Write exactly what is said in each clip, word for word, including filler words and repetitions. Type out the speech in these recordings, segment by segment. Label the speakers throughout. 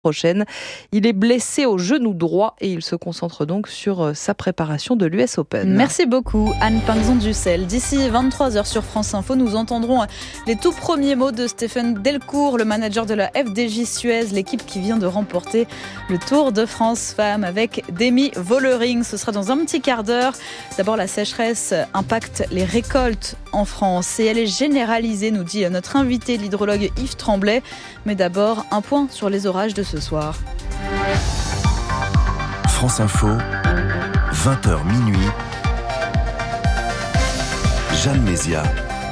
Speaker 1: prochaine. Il est blessé au genou droit et il se concentre donc sur sa préparation de l'U S Open.
Speaker 2: Merci beaucoup Anne Pinxon-Dussel. D'ici vingt-trois heures sur France Info, nous entendrons les tout premiers mots de Stéphane Delcourt, le manager de la F D J Suez, l'équipe qui vient de remporter le Tour de France Femmes avec Demi Vollering. Ce sera dans un petit quart d'heure. D'abord, la sécheresse impacte les récoltes en France et elle est généralisée, nous dit notre invité, l'hydrologue Yves Tremblay. Mais d'abord, un point sur les orages de ce soir.
Speaker 3: France Info, vingt heures minuit. Jeanne Mézia.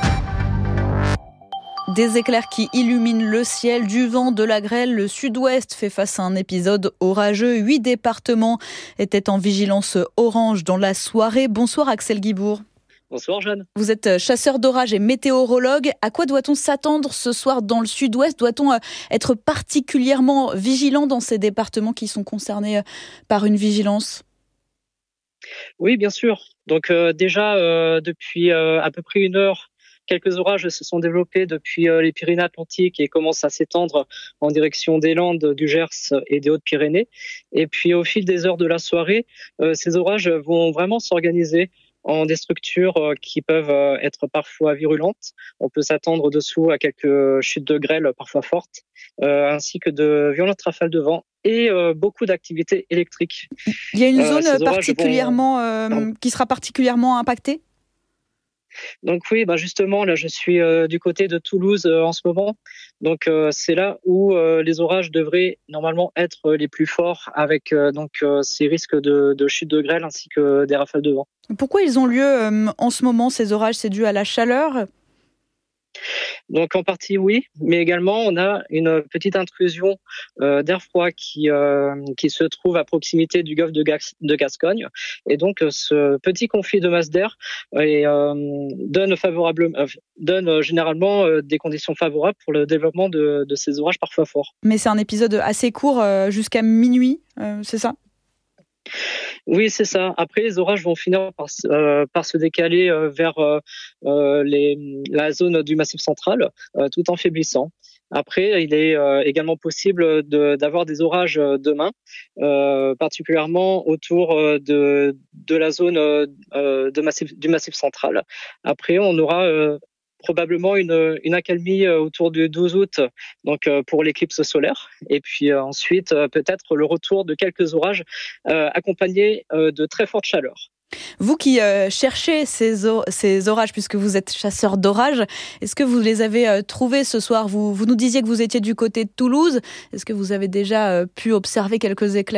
Speaker 2: Des éclairs qui illuminent le ciel, du vent, de la grêle. Le sud-ouest fait face à un épisode orageux. Huit départements étaient en vigilance orange dans la soirée. Bonsoir Axel Guibourg.
Speaker 4: Bonsoir Jeanne.
Speaker 2: Vous êtes chasseur d'orage et météorologue. À quoi doit-on s'attendre ce soir dans le sud-ouest ? Doit-on être particulièrement vigilant dans ces départements qui sont concernés par une vigilance ?
Speaker 4: Oui, bien sûr. Donc euh, déjà, euh, depuis euh, à peu près une heure, quelques orages se sont développés depuis euh, les Pyrénées-Atlantiques et commencent à s'étendre en direction des Landes, du Gers et des Hautes-Pyrénées. Et puis au fil des heures de la soirée, euh, ces orages vont vraiment s'organiser en des structures qui peuvent être parfois virulentes. On peut s'attendre dessous à quelques chutes de grêle parfois fortes, euh, ainsi que de violentes rafales de vent et euh, beaucoup d'activités électriques.
Speaker 2: Il y a une zone euh, particulièrement vont... euh, qui sera particulièrement impactée ?
Speaker 4: Donc oui, bah justement, là je suis euh, du côté de Toulouse euh, en ce moment. Donc euh, c'est là où euh, les orages devraient normalement être les plus forts, avec euh, donc euh, ces risques de, de chute de grêle ainsi que des rafales de vent.
Speaker 2: Pourquoi ils ont lieu euh, en ce moment, ces orages ? C'est dû à la chaleur ?
Speaker 4: Donc en partie oui, mais également on a une petite intrusion euh, d'air froid qui euh, qui se trouve à proximité du golfe de, Gas- de Gascogne, et donc euh, ce petit conflit de masse d'air euh, donne favorable euh, donne euh, généralement euh, des conditions favorables pour le développement de, de ces orages parfois forts.
Speaker 2: Mais c'est un épisode assez court, euh, jusqu'à minuit, euh, c'est ça ?
Speaker 4: Oui, c'est ça. Après, les orages vont finir par, euh, par se décaler euh, vers euh, les, la zone du Massif central, euh, tout en faiblissant. Après, il est euh, également possible de, d'avoir des orages demain, euh, particulièrement autour de, de la zone euh, de massif, du Massif central. Après, on aura euh, probablement une, une accalmie autour du douze août, donc pour l'éclipse solaire, et puis euh, ensuite euh, peut-être le retour de quelques orages euh, accompagnés euh, de très fortes chaleurs.
Speaker 2: Vous qui euh, cherchez ces, or- ces orages, puisque vous êtes chasseur d'orages, est-ce que vous les avez euh, trouvés ce soir ? vous, vous nous disiez que vous étiez du côté de Toulouse. Est-ce que vous avez déjà euh, pu observer quelques éclairs ?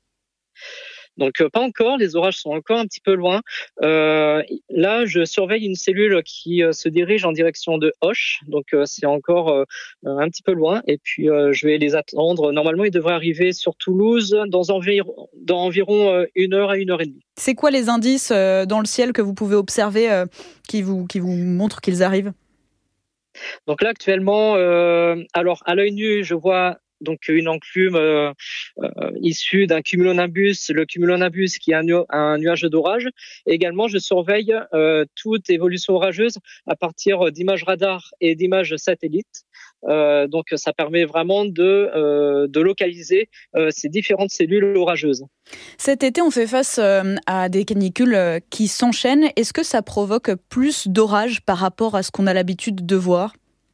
Speaker 4: Donc euh, pas encore, les orages sont encore un petit peu loin. Euh, là, je surveille une cellule qui euh, se dirige en direction de Auch, donc euh, c'est encore euh, un petit peu loin. Et puis euh, je vais les attendre. Normalement, ils devraient arriver sur Toulouse dans environ, dans environ euh, une heure à une heure et demie.
Speaker 2: C'est quoi les indices euh, dans le ciel que vous pouvez observer euh, qui vous qui vous montrent qu'ils arrivent ?
Speaker 4: Donc là, actuellement, euh, alors à l'œil nu, je vois donc une enclume euh, euh, issue d'un cumulonimbus, le cumulonimbus qui est un, nu- un nuage d'orage. Et également, je surveille euh, toute évolution orageuse à partir d'images radar et d'images satellites. Euh, donc, ça permet vraiment de, euh, de localiser euh, ces différentes cellules orageuses.
Speaker 2: Cet été, on fait face euh, à des canicules euh, qui s'enchaînent. Est-ce que ça provoque plus d'orages par rapport à ce qu'on a l'habitude de voir ?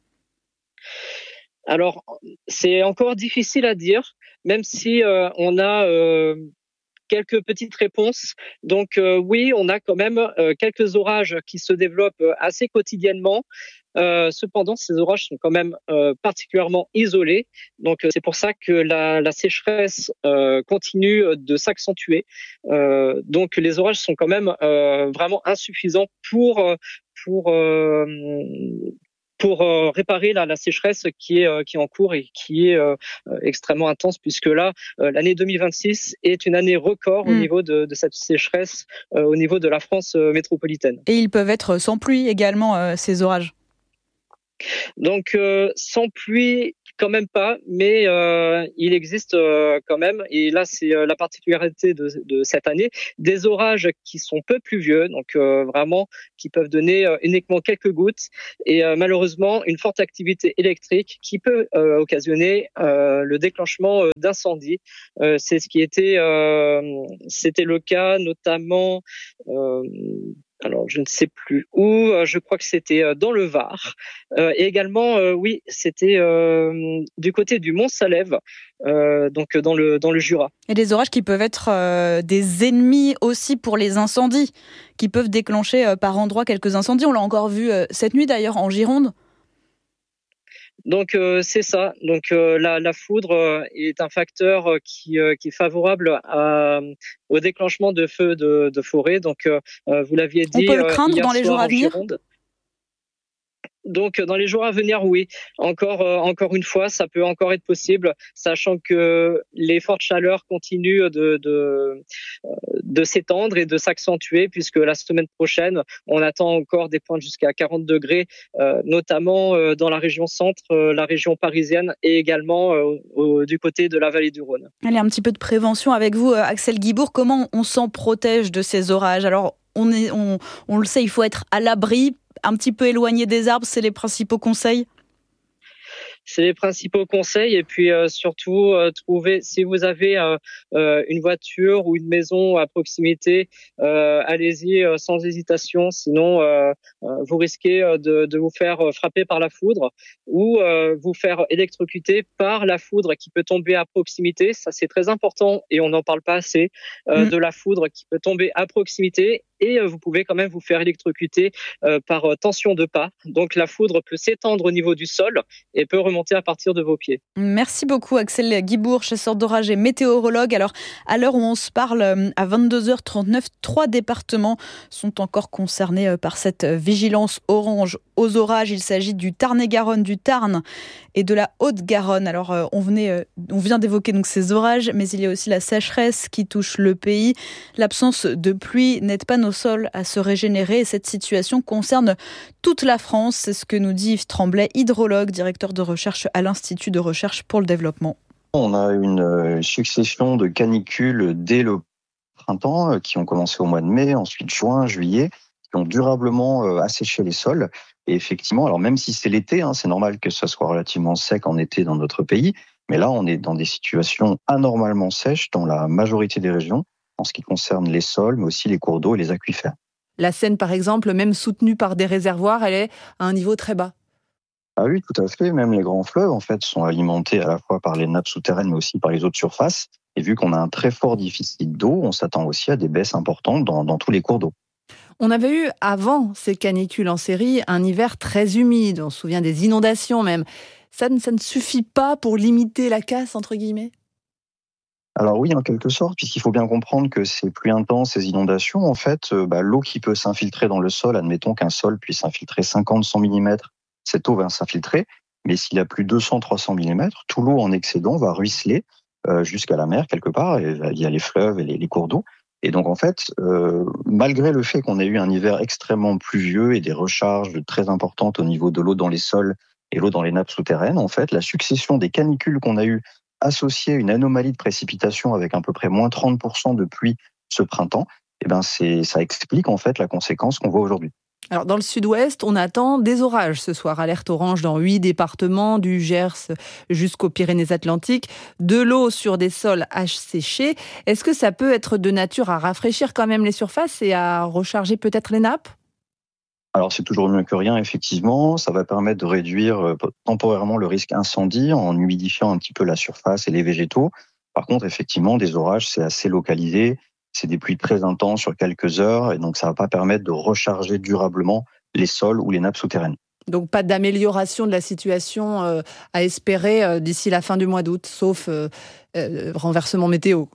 Speaker 4: Alors, c'est encore difficile à dire, même si euh, on a euh, quelques petites réponses. Donc euh, oui, on a quand même euh, quelques orages qui se développent assez quotidiennement. Euh, cependant, ces orages sont quand même euh, particulièrement isolés. Donc, euh, c'est pour ça que la, la sécheresse euh, continue de s'accentuer. Euh, donc, les orages sont quand même euh, vraiment insuffisants pour pour euh, pour euh, réparer la, la sécheresse qui est euh, qui est en cours et qui est euh, extrêmement intense, puisque là euh, l'année deux mille vingt-six est une année record mmh. au niveau de, de cette sécheresse euh, au niveau de la France euh, métropolitaine.
Speaker 2: Et ils peuvent être sans pluie également, euh, ces orages.
Speaker 4: Donc euh, sans pluie quand même pas, mais euh, il existe euh, quand même, et là c'est euh, la particularité de, de cette année, des orages qui sont peu pluvieux, donc euh, vraiment qui peuvent donner euh, uniquement quelques gouttes, et euh, malheureusement une forte activité électrique qui peut euh, occasionner euh, le déclenchement euh, d'incendies. Euh, c'est ce qui était, euh, c'était le cas notamment. Euh, Alors, je ne sais plus où. Je crois que c'était dans le Var. Euh, et également, euh, oui, c'était euh, du côté du Mont-Salève, euh, donc dans le dans le Jura.
Speaker 2: Et des orages qui peuvent être euh, des ennemis aussi pour les incendies, qui peuvent déclencher euh, par endroits quelques incendies. On l'a encore vu euh, cette nuit d'ailleurs en Gironde.
Speaker 4: Donc euh, c'est ça. Donc euh, la, la foudre euh, est un facteur euh, qui, euh, qui est favorable à, au déclenchement de feux de, de forêt. Donc euh, vous l'aviez dit.
Speaker 2: On peut le craindre
Speaker 4: euh,
Speaker 2: dans les jours à venir.
Speaker 4: Gironde. Donc dans les jours à venir, oui. Encore, euh, encore une fois, ça peut encore être possible, sachant que les fortes chaleurs continuent de, de, de s'étendre et de s'accentuer, puisque la semaine prochaine, on attend encore des pointes jusqu'à quarante degrés, euh, notamment euh, dans la région centre, euh, la région parisienne, et également euh, au, du côté de la vallée du Rhône.
Speaker 2: Allez, un petit peu de prévention avec vous, Axel Guibourg. Comment on s'en protège de ces orages ? Alors, on, est, on, on le sait, il faut être à l'abri, un petit peu éloigné des arbres, c'est les principaux conseils ?
Speaker 4: C'est les principaux conseils, et puis euh, surtout euh, trouver, si vous avez euh, euh, une voiture ou une maison à proximité, euh, allez-y euh, sans hésitation, sinon euh, euh, vous risquez de, de vous faire frapper par la foudre ou euh, vous faire électrocuter par la foudre qui peut tomber à proximité. Ça c'est très important et on n'en parle pas assez, euh, mmh. de la foudre qui peut tomber à proximité. Et vous pouvez quand même vous faire électrocuter euh, par tension de pas. Donc la foudre peut s'étendre au niveau du sol et peut remonter à partir de vos pieds.
Speaker 2: Merci beaucoup Axel Guibourg, chasseur d'orage et météorologue. Alors à l'heure où on se parle, à vingt-deux heures trente-neuf, trois départements sont encore concernés par cette vigilance orange aux orages. Il s'agit du Tarn-et-Garonne, du Tarn et de la Haute-Garonne. Alors on, venait, on vient d'évoquer donc ces orages, mais il y a aussi la sécheresse qui touche le pays. L'absence de pluie n'aide pas nos sols à se régénérer et cette situation concerne toute la France. C'est ce que nous dit Yves Tremblay, hydrologue, directeur de recherche à l'Institut de recherche pour le développement.
Speaker 5: On a une succession de canicules dès le printemps qui ont commencé au mois de mai, ensuite juin, juillet, qui ont durablement asséché les sols. Et effectivement, alors même si c'est l'été, hein, c'est normal que ça soit relativement sec en été dans notre pays, mais là on est dans des situations anormalement sèches dans la majorité des régions, en ce qui concerne les sols, mais aussi les cours d'eau et les aquifères.
Speaker 1: La Seine, par exemple, même soutenue par des réservoirs, elle est à un niveau très bas.
Speaker 5: Ah oui, tout à fait. Même les grands fleuves, en fait, sont alimentés à la fois par les nappes souterraines, mais aussi par les eaux de surface. Et vu qu'on a un très fort déficit d'eau, on s'attend aussi à des baisses importantes dans, dans tous les cours d'eau.
Speaker 1: On avait eu, avant ces canicules en série, un hiver très humide. On se souvient des inondations même. Ça, ça ne suffit pas pour limiter la casse, entre guillemets ?
Speaker 5: Alors oui, en quelque sorte, puisqu'il faut bien comprendre que ces pluies intenses, ces inondations, en fait, euh, bah, l'eau qui peut s'infiltrer dans le sol, admettons qu'un sol puisse infiltrer cinquante à cent millimètres, cette eau va s'infiltrer, mais s'il a plus de deux cents à trois cents millimètres, tout l'eau en excédent va ruisseler euh, jusqu'à la mer quelque part, et il y a les fleuves et les, les cours d'eau. Et donc en fait, euh, malgré le fait qu'on ait eu un hiver extrêmement pluvieux et des recharges très importantes au niveau de l'eau dans les sols et l'eau dans les nappes souterraines, en fait, la succession des canicules qu'on a eues associé à une anomalie de précipitation avec à peu près moins trente pour cent de pluie ce printemps, eh ben c'est, ça explique en fait la conséquence qu'on voit aujourd'hui.
Speaker 1: Alors dans le sud-ouest, on attend des orages ce soir. Alerte orange dans huit départements, du Gers jusqu'aux Pyrénées-Atlantiques. De l'eau sur des sols asséchés. Est-ce que ça peut être de nature à rafraîchir quand même les surfaces et à recharger peut-être les nappes ?
Speaker 5: Alors c'est toujours mieux que rien, effectivement. Ça va permettre de réduire temporairement le risque incendie en humidifiant un petit peu la surface et les végétaux. Par contre, effectivement, des orages, c'est assez localisé. C'est des pluies très intenses sur quelques heures et donc ça ne va pas permettre de recharger durablement les sols ou les nappes souterraines.
Speaker 1: Donc pas d'amélioration de la situation euh, à espérer euh, d'ici la fin du mois d'août, sauf euh, euh, renversement météo.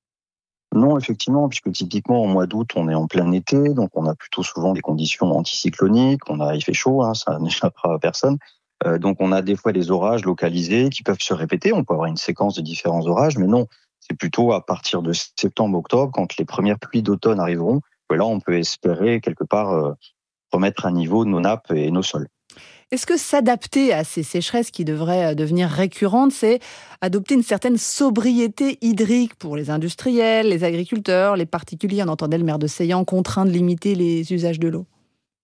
Speaker 5: Non, effectivement, puisque typiquement au mois d'août, on est en plein été, donc on a plutôt souvent des conditions anticycloniques, on a, il fait chaud, hein, ça n'échappera à personne. Euh, donc on a des fois des orages localisés qui peuvent se répéter, on peut avoir une séquence de différents orages, mais non, c'est plutôt à partir de septembre-octobre, quand les premières pluies d'automne arriveront, que là on peut espérer quelque part euh, remettre à niveau nos nappes et nos sols.
Speaker 1: Est-ce que s'adapter à ces sécheresses qui devraient devenir récurrentes, c'est adopter une certaine sobriété hydrique pour les industriels, les agriculteurs, les particuliers? On entendait le maire de Seillan contraint de limiter les usages de l'eau.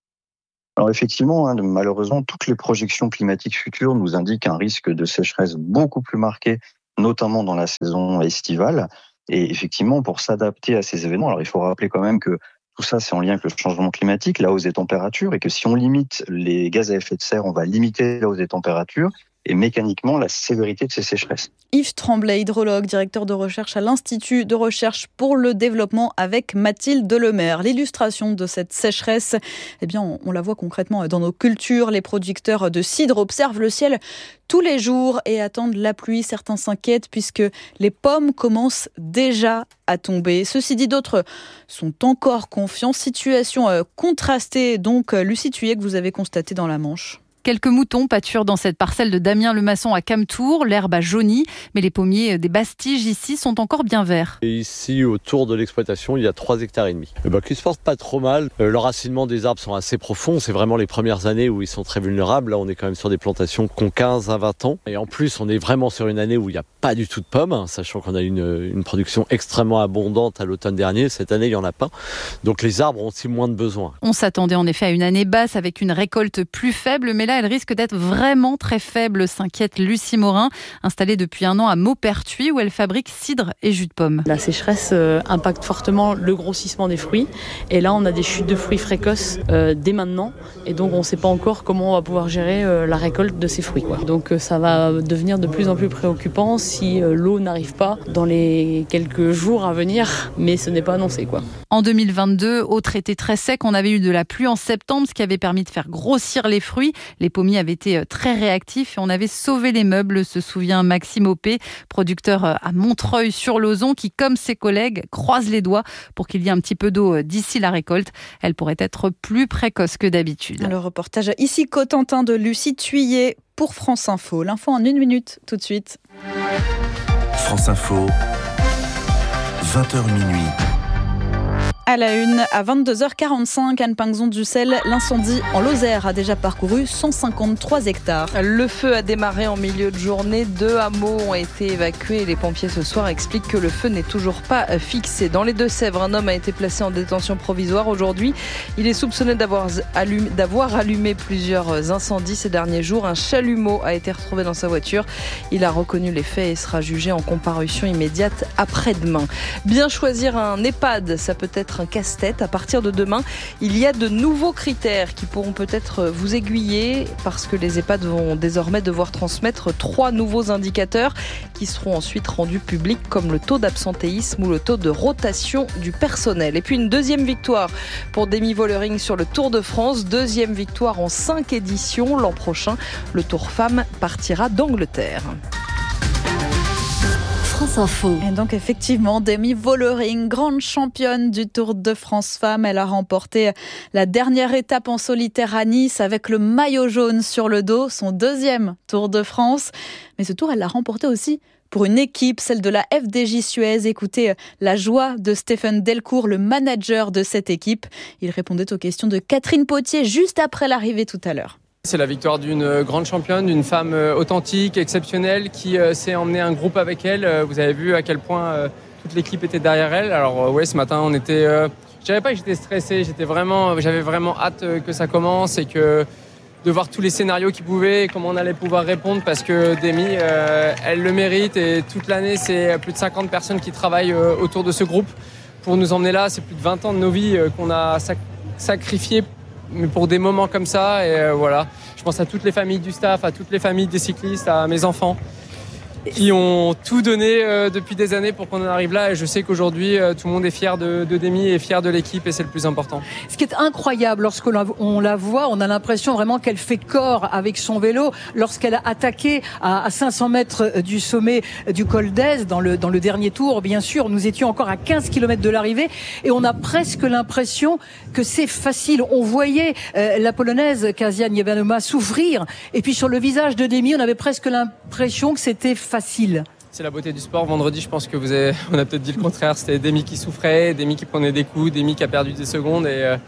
Speaker 5: Alors effectivement, hein, malheureusement, toutes les projections climatiques futures nous indiquent un risque de sécheresse beaucoup plus marqué, notamment dans la saison estivale. Et effectivement, pour s'adapter à ces événements, alors il faut rappeler quand même que tout ça, c'est en lien avec le changement climatique, la hausse des températures, et que si on limite les gaz à effet de serre, on va limiter la hausse des températures et mécaniquement la sévérité de ces sécheresses.
Speaker 2: Yves Tremblay, hydrologue, directeur de recherche à l'Institut de recherche pour le développement avec Mathilde Lemaire. L'illustration de cette sécheresse, eh bien, on, on la voit concrètement dans nos cultures. Les producteurs de cidre observent le ciel tous les jours et attendent la pluie. Certains s'inquiètent puisque les pommes commencent déjà à tomber. Ceci dit, d'autres sont encore confiants. Situation contrastée, donc, Lucie Thuillet, que vous avez constatée dans la Manche.
Speaker 6: Quelques moutons pâturent dans cette parcelle de Damien Lemasson à Camtour. L'herbe a jauni, mais les pommiers des Bastiges ici sont encore bien verts.
Speaker 7: Et ici, autour de l'exploitation, il y a trois hectares et demi. Et ben, qui se portent pas trop mal. Euh, le racinement des arbres sont assez profonds. C'est vraiment les premières années où ils sont très vulnérables. Là, on est quand même sur des plantations qui ont quinze à vingt ans. Et en plus, on est vraiment sur une année où il n'y a pas du tout de pommes, hein, sachant qu'on a une, une production extrêmement abondante à l'automne dernier. Cette année, il n'y en a pas. Donc les arbres ont aussi moins de besoins.
Speaker 6: On s'attendait en effet à une année basse avec une récolte plus faible, mais là, elle risque d'être vraiment très faible, s'inquiète Lucie Morin, installée depuis un an à Maupertuis où elle fabrique cidre et jus de pomme.
Speaker 8: La sécheresse euh, impacte fortement le grossissement des fruits et là on a des chutes de fruits précoces euh, dès maintenant et donc on ne sait pas encore comment on va pouvoir gérer euh, la récolte de ces fruits, quoi. Donc euh, ça va devenir de plus en plus préoccupant si euh, l'eau n'arrive pas dans les quelques jours à venir, mais ce n'est pas annoncé, quoi.
Speaker 6: En deux mille vingt-deux, autre été très sec, on avait eu de la pluie en septembre, ce qui avait permis de faire grossir les fruits. Les pommiers avaient été très réactifs et on avait sauvé les meubles, se souvient Maxime Opé, producteur à Montreuil-sur-Lauzon, qui, comme ses collègues, croise les doigts pour qu'il y ait un petit peu d'eau d'ici la récolte. Elle pourrait être plus précoce que d'habitude.
Speaker 2: Le reportage ici Cotentin de Lucie Thuillet pour France Info. L'info en une minute, tout de suite.
Speaker 3: France Info, vingt heures minuit.
Speaker 2: À la une, à vingt-deux heures quarante-cinq, Anne Pinxon-Dussel, l'incendie en Lozère a déjà parcouru cent cinquante-trois hectares.
Speaker 1: Le feu a démarré en milieu de journée. Deux hameaux ont été évacués. Les pompiers ce soir expliquent que le feu n'est toujours pas fixé. Dans les Deux-Sèvres, un homme a été placé en détention provisoire aujourd'hui. Il est soupçonné d'avoir allumé, d'avoir allumé plusieurs incendies ces derniers jours. Un chalumeau a été retrouvé dans sa voiture. Il a reconnu les faits et sera jugé en comparution immédiate après-demain. Bien choisir un EHPAD, ça peut être un casse-tête. À partir de demain, il y a de nouveaux critères qui pourront peut-être vous aiguiller parce que les EHPAD vont désormais devoir transmettre trois nouveaux indicateurs qui seront ensuite rendus publics comme le taux d'absentéisme ou le taux de rotation du personnel. Et puis une deuxième victoire pour Demi Vollering sur le Tour de France. Deuxième victoire en cinq éditions. L'an prochain, le Tour Femmes partira d'Angleterre.
Speaker 2: France Info. Et donc effectivement, Demi Vollering, grande championne du Tour de France Femmes. Elle a remporté la dernière étape en solitaire à Nice avec le maillot jaune sur le dos, son deuxième Tour de France. Mais ce tour, elle l'a remporté aussi pour une équipe, celle de la F D J Suez. Écoutez la joie de Stéphane Delcourt, le manager de cette équipe. Il répondait aux questions de Catherine Potier juste après l'arrivée tout à l'heure.
Speaker 9: C'est la victoire d'une grande championne, d'une femme authentique, exceptionnelle, qui sait emmener un groupe avec elle. Vous avez vu à quel point toute l'équipe était derrière elle. Alors ouais, ce matin, on était... Je dirais pas que j'étais stressé, j'étais vraiment, j'avais vraiment hâte que ça commence et que de voir tous les scénarios qui pouvaient et comment on allait pouvoir répondre parce que Demi, euh, elle le mérite et toute l'année, c'est plus de cinquante personnes qui travaillent autour de ce groupe pour nous emmener là. C'est plus de vingt ans de nos vies qu'on a sac- sacrifié mais pour des moments comme ça, et euh, voilà. Je pense à toutes les familles du staff, à toutes les familles des cyclistes, à mes enfants, qui ont tout donné euh, depuis des années pour qu'on en arrive là. Et je sais qu'aujourd'hui, euh, tout le monde est fier de, de Demi et fier de l'équipe, et c'est le plus important.
Speaker 10: Ce qui est incroyable, lorsqu'on la, on la voit, on a l'impression vraiment qu'elle fait corps avec son vélo. Lorsqu'elle a attaqué à, à cinq cents mètres du sommet du Col d'Èze, dans le, dans le dernier tour, bien sûr, nous étions encore à quinze kilomètres de l'arrivée, et on a presque l'impression que c'est facile. On voyait euh, la Polonaise Kasia Niewiadoma souffrir, et puis sur le visage de Demi, on avait presque l'impression que c'était facile.
Speaker 9: C'est la beauté du sport. Vendredi, je pense que vous avez, on a peut-être dit le contraire. C'était Demi qui souffrait, Demi qui prenait des coups, Demi qui a perdu des secondes. Et, euh,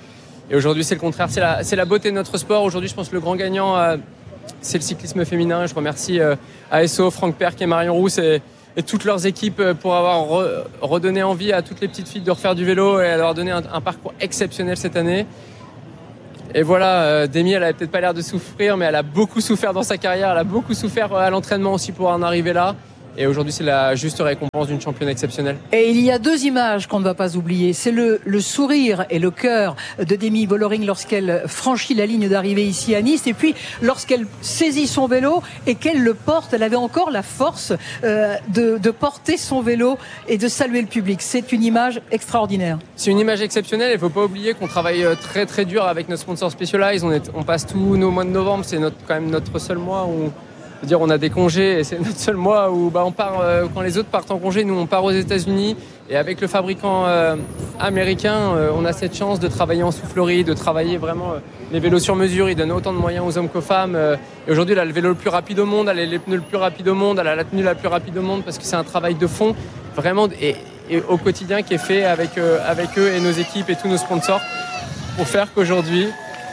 Speaker 9: Et aujourd'hui, c'est le contraire. C'est la, c'est la beauté de notre sport. Aujourd'hui, je pense que le grand gagnant, euh, c'est le cyclisme féminin. Je remercie euh, A S O, Franck Perck et Marion Rousse et, et toutes leurs équipes pour avoir re, redonné envie à toutes les petites filles de refaire du vélo et à leur donner un, un parcours exceptionnel cette année. Et voilà, euh, Demi, elle avait peut-être pas l'air de souffrir, mais elle a beaucoup souffert dans sa carrière. Elle a beaucoup souffert à l'entraînement aussi pour en arriver là. Et aujourd'hui, c'est la juste récompense d'une championne exceptionnelle.
Speaker 10: Et il y a deux images qu'on ne va pas oublier. C'est le, le sourire et le cœur de Demi Vollering lorsqu'elle franchit la ligne d'arrivée ici à Nice. Et puis, lorsqu'elle saisit son vélo et qu'elle le porte, elle avait encore la force euh, de, de porter son vélo et de saluer le public. C'est une image extraordinaire.
Speaker 9: C'est une image exceptionnelle. Il ne faut pas oublier qu'on travaille très très dur avec notre sponsor Specialized. On, est, on passe tous nos mois de novembre. C'est notre, quand même notre seul mois où... dire on a des congés et c'est notre seul mois où bah, on part euh, quand les autres partent en congé, nous on part aux États-Unis et avec le fabricant euh, américain, euh, on a cette chance de travailler en soufflerie, de travailler vraiment euh, les vélos sur mesure. Ils donnent autant de moyens aux hommes qu'aux femmes. Euh, et aujourd'hui, elle a le vélo le plus rapide au monde, elle a les pneus le plus rapide au monde, elle a la tenue la plus rapide au monde parce que c'est un travail de fond vraiment et, et au quotidien qui est fait avec euh, avec eux et nos équipes et tous nos sponsors pour faire qu'aujourd'hui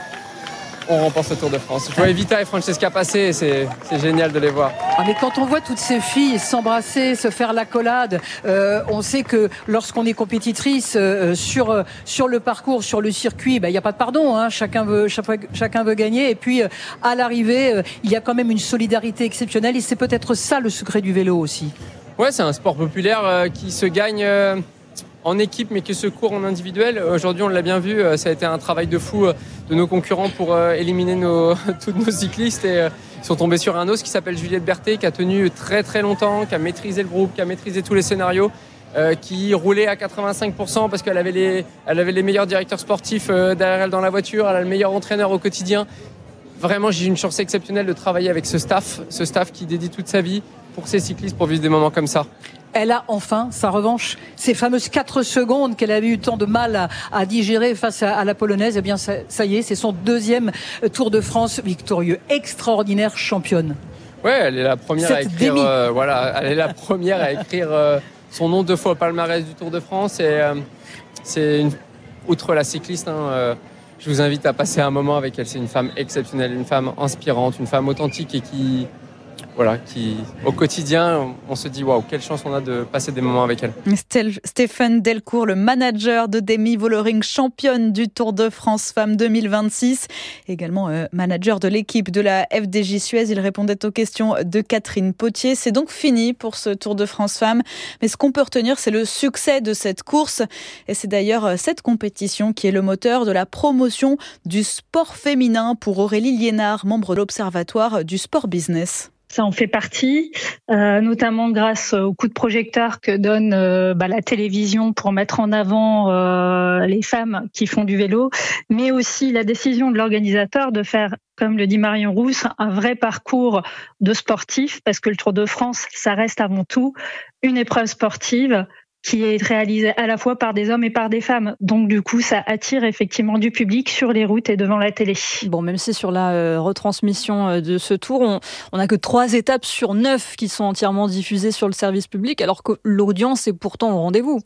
Speaker 9: on remporte ce Tour de France. Je vois Evita et Francesca passer et c'est, c'est génial de les voir.
Speaker 10: Ah mais quand on voit toutes ces filles s'embrasser, se faire l'accolade, euh, on sait que lorsqu'on est compétitrice euh, sur euh, sur le parcours, sur le circuit, il ben, n'y a pas de pardon. Hein, chacun veut chaque, chacun veut gagner. Et puis euh, à l'arrivée, euh, il y a quand même une solidarité exceptionnelle. Et c'est peut-être ça le secret du vélo aussi.
Speaker 9: Ouais, c'est un sport populaire euh, qui se gagne. Euh... en équipe mais qui se court en individuel. Aujourd'hui, on l'a bien vu, ça a été un travail de fou de nos concurrents pour éliminer nos, tous nos cyclistes et ils sont tombés sur un os qui s'appelle Juliette Berthet, qui a tenu très très longtemps, qui a maîtrisé le groupe, qui a maîtrisé tous les scénarios, euh, qui roulait à quatre-vingt-cinq pour cent parce qu'elle avait les, elle avait les meilleurs directeurs sportifs derrière elle dans la voiture, elle a le meilleur entraîneur au quotidien. Vraiment, j'ai eu une chance exceptionnelle de travailler avec ce staff, ce staff qui dédie toute sa vie pour ces cyclistes pour vivre des moments comme ça.
Speaker 10: Elle a enfin sa revanche. Ces fameuses quatre secondes qu'elle avait eu tant de mal à, à digérer face à, à la Polonaise, eh bien ça, ça y est, c'est son deuxième Tour de France victorieux. Extraordinaire championne.
Speaker 9: Ouais, elle est la première Cette à écrire. Euh, voilà, elle est la première à écrire euh, son nom deux fois au palmarès du Tour de France. Et euh, c'est une, outre la cycliste, hein, euh, je vous invite à passer un moment avec elle. C'est une femme exceptionnelle, une femme inspirante, une femme authentique et qui Voilà, qui, au quotidien, on se dit waouh, quelle chance on a de passer des moments avec elle.
Speaker 2: Stéphane Delcourt, le manager de Demi Vollering, championne du Tour de France Femmes deux mille vingt-six, également euh, manager de l'équipe de la F D J Suez. Il répondait aux questions de Catherine Potier. C'est donc fini pour ce Tour de France Femmes, mais ce qu'on peut retenir, c'est le succès de cette course. Et c'est d'ailleurs cette compétition qui est le moteur de la promotion du sport féminin pour Aurélie Liénard, membre de l'Observatoire du sport business.
Speaker 11: Ça en fait partie, euh, notamment grâce au coup de projecteur que donne euh, bah, la télévision pour mettre en avant euh, les femmes qui font du vélo, mais aussi la décision de l'organisateur de faire, comme le dit Marion Rousse, un vrai parcours de sportifs, parce que le Tour de France, ça reste avant tout une épreuve sportive qui est réalisée à la fois par des hommes et par des femmes. Donc du coup, ça attire effectivement du public sur les routes et devant la télé.
Speaker 1: Bon, même si sur la euh, retransmission euh, de ce tour, on n'a que trois étapes sur neuf qui sont entièrement diffusées sur le service public, alors que l'audience est pourtant au rendez-vous.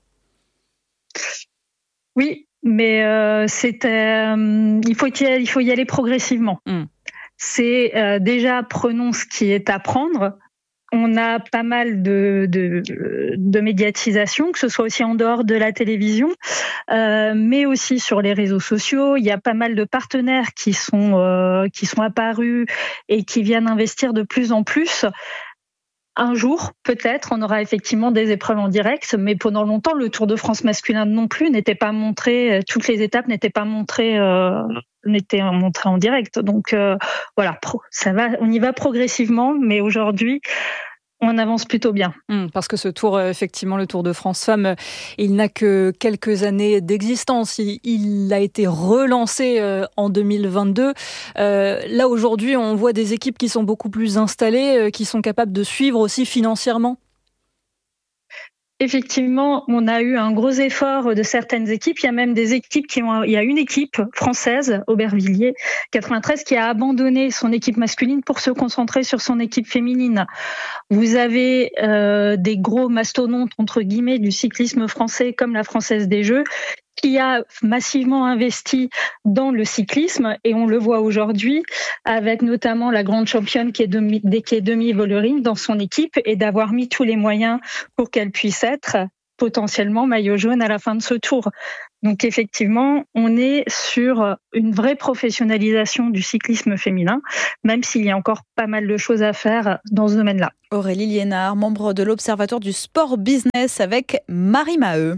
Speaker 11: Oui, mais euh, c'est, euh, il, faut y aller, il faut y aller progressivement. Mm. C'est euh, déjà, prenons ce qui est à prendre. On a pas mal de, de, de médiatisation, que ce soit aussi en dehors de la télévision, euh, mais aussi sur les réseaux sociaux. Il y a pas mal de partenaires qui sont, euh, qui sont apparus et qui viennent investir de plus en plus. Un jour, peut-être, on aura effectivement des épreuves en direct, mais pendant longtemps, le Tour de France masculin non plus n'était pas montré, toutes les étapes n'étaient pas montrées, euh, n'étaient montrées en direct. Donc euh, voilà, ça va, on y va progressivement, mais aujourd'hui, on avance plutôt bien.
Speaker 1: Mmh, parce que ce tour, effectivement, le Tour de France Femmes, il n'a que quelques années d'existence. Il, il a été relancé euh, en deux mille vingt-deux. Euh, là, aujourd'hui, on voit des équipes qui sont beaucoup plus installées, euh, qui sont capables de suivre aussi financièrement.
Speaker 11: Effectivement, on a eu un gros effort de certaines équipes. Il y a même des équipes qui ont, il y a une équipe française, Aubervilliers quatre-vingt-treize, qui a abandonné son équipe masculine pour se concentrer sur son équipe féminine. Vous avez euh, des gros mastodontes, entre guillemets, du cyclisme français, comme la Française des Jeux, qui a massivement investi dans le cyclisme, et on le voit aujourd'hui avec notamment la grande championne qui est demi, qui est demi-Vollering dans son équipe, et d'avoir mis tous les moyens pour qu'elle puisse être potentiellement maillot jaune à la fin de ce tour. Donc effectivement, on est sur une vraie professionnalisation du cyclisme féminin, même s'il y a encore pas mal de choses à faire dans ce domaine-là.
Speaker 2: Aurélie Liénard, membre de l'Observatoire du sport business avec Marie Maheu.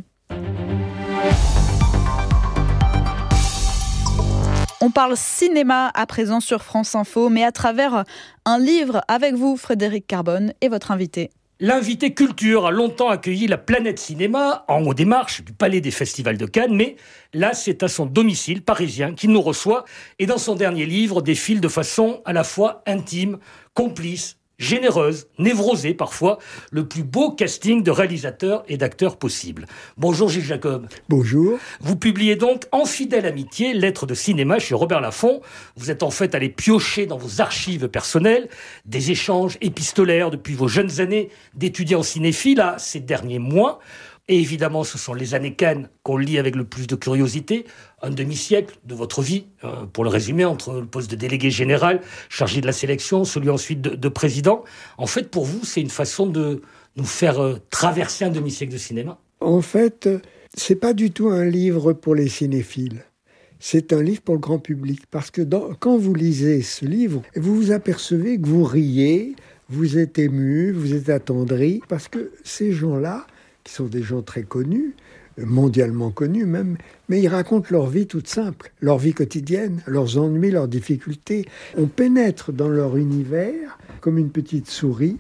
Speaker 2: On parle cinéma à présent sur France Info, mais à travers un livre avec vous, Frédéric Carbone, et votre invité.
Speaker 12: L'invité culture a longtemps accueilli la Planète Cinéma en haut des marches du Palais des Festivals de Cannes, mais là, c'est à son domicile parisien qu'il nous reçoit et dans son dernier livre défile de façon à la fois intime, complice, généreuse, névrosée parfois, le plus beau casting de réalisateurs et d'acteurs possible. Bonjour Gilles Jacob.
Speaker 13: Bonjour.
Speaker 12: Vous publiez donc En fidèle amitié, lettres de cinéma chez Robert Laffont. Vous êtes en fait allé piocher dans vos archives personnelles, des échanges épistolaires depuis vos jeunes années d'étudiants cinéphiles à ces derniers mois. Et évidemment, ce sont les années Cannes qu'on lit avec le plus de curiosité. Un demi-siècle de votre vie, euh, pour le résumer, entre le poste de délégué général, chargé de la sélection, celui ensuite de, de président. En fait, pour vous, c'est une façon de nous faire euh, traverser un demi-siècle de cinéma.
Speaker 13: En fait, c'est pas du tout un livre pour les cinéphiles. C'est un livre pour le grand public. Parce que dans, quand vous lisez ce livre, vous vous apercevez que vous riez, vous êtes ému, vous êtes attendri. Parce que ces gens-là, qui sont des gens très connus, mondialement connus même, mais ils racontent leur vie toute simple, leur vie quotidienne, leurs ennuis, leurs difficultés. On pénètre dans leur univers comme une petite souris,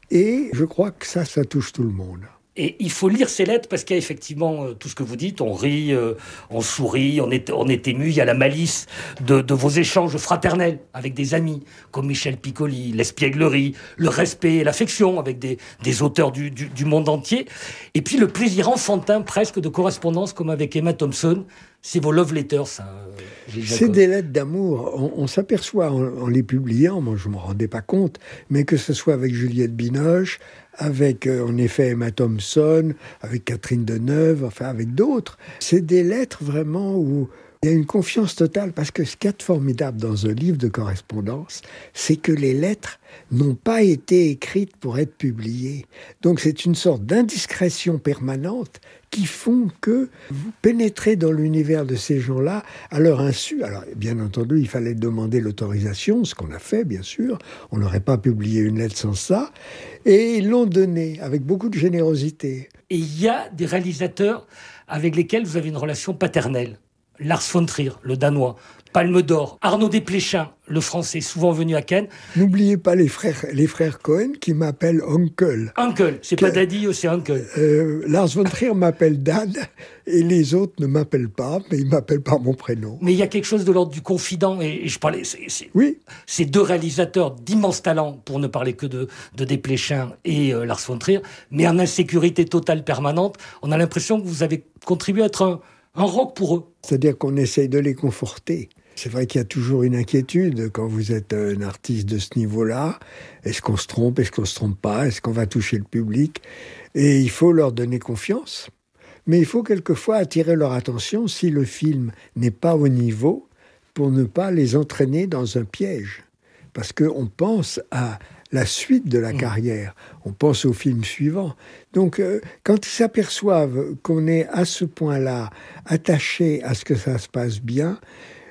Speaker 13: et je crois que ça, ça touche tout le monde.
Speaker 12: Et il faut lire ces lettres parce qu'il y a effectivement euh, tout ce que vous dites, on rit, euh, on sourit, on est, on est ému, il y a la malice de, de vos échanges fraternels avec des amis comme Michel Piccoli, l'espièglerie, le respect et l'affection avec des, des auteurs du, du, du monde entier, et puis le plaisir enfantin presque de correspondance comme avec Emma Thompson. C'est vos love letters, ça.
Speaker 13: C'est des lettres d'amour. On, on s'aperçoit en, en les publiant, moi je ne me rendais pas compte, mais que ce soit avec Juliette Binoche, avec euh, en effet Emma Thompson, avec Catherine Deneuve, enfin avec d'autres. C'est des lettres vraiment où il y a une confiance totale, parce que ce qu'il y a de formidable dans un livre de correspondance, c'est que les lettres n'ont pas été écrites pour être publiées. Donc c'est une sorte d'indiscrétion permanente qui font que vous pénétrez dans l'univers de ces gens-là à leur insu. Alors bien entendu, il fallait demander l'autorisation, ce qu'on a fait bien sûr. On n'aurait pas publié une lettre sans ça. Et ils l'ont donné avec beaucoup de générosité.
Speaker 12: Et il y a des réalisateurs avec lesquels vous avez une relation paternelle. Lars von Trier, le Danois, Palme d'Or, Arnaud Desplechin, le Français, souvent venu à Cannes.
Speaker 13: N'oubliez pas les frères, les frères Cohen qui m'appellent Uncle.
Speaker 12: Uncle, c'est que, pas Daddy, c'est Uncle.
Speaker 13: Euh, Lars von Trier m'appelle Dad, et les autres ne m'appellent pas, mais ils m'appellent par mon prénom.
Speaker 12: Mais il y a quelque chose de l'ordre du confident, et, et je parlais... C'est, c'est,
Speaker 13: oui.
Speaker 12: Ces deux réalisateurs d'immense talent, pour ne parler que de, de Desplechin et euh, Lars von Trier, mais en insécurité totale permanente, on a l'impression que vous avez contribué à être un... un rock pour eux.
Speaker 13: C'est-à-dire qu'on essaye de les conforter. C'est vrai qu'il y a toujours une inquiétude quand vous êtes un artiste de ce niveau-là. Est-ce qu'on se trompe? Est-ce qu'on se trompe pas? Est-ce qu'on va toucher le public? Et il faut leur donner confiance. Mais il faut quelquefois attirer leur attention si le film n'est pas au niveau, pour ne pas les entraîner dans un piège. Parce qu'on pense à la suite de la carrière. On pense au film suivant. Donc, euh, quand ils s'aperçoivent qu'on est à ce point-là attaché à ce que ça se passe bien,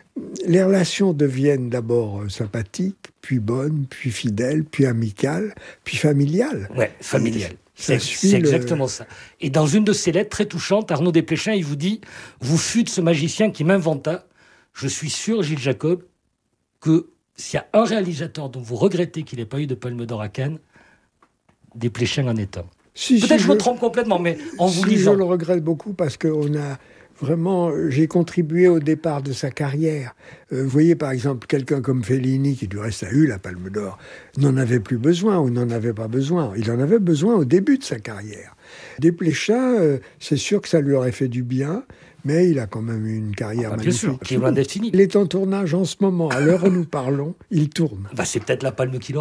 Speaker 13: les relations deviennent d'abord sympathiques, puis bonnes, puis fidèles, puis amicales, puis familiales.
Speaker 12: Ouais, familiales. C'est, c'est exactement le... ça. Et dans une de ses lettres très touchantes, Arnaud Desplechin, il vous dit « Vous fûtes ce magicien qui m'inventa. Je suis sûr, Gilles Jacob, que s'il y a un réalisateur dont vous regrettez qu'il n'ait pas eu de Palme d'Or à Cannes, Desplechin en est un. »
Speaker 13: Si,
Speaker 12: Peut-être
Speaker 13: si,
Speaker 12: je me
Speaker 13: je...
Speaker 12: trompe complètement, mais en vous
Speaker 13: si,
Speaker 12: lisant...
Speaker 13: Je le regrette beaucoup parce qu'on a... Vraiment, j'ai contribué au départ de sa carrière. Euh, vous voyez, par exemple, quelqu'un comme Fellini, qui du reste a eu la Palme d'Or, n'en avait plus besoin ou n'en avait pas besoin. Il en avait besoin au début de sa carrière. Desplechin, euh, c'est sûr que ça lui aurait fait du bien, mais il a quand même eu une carrière ah bah, magnifique.
Speaker 12: Bien sûr, qui est loin d'être fini.
Speaker 13: Il est en tournage en ce moment. À l'heure où nous parlons, il tourne.
Speaker 12: Bah, c'est peut-être la palme qu'il aura.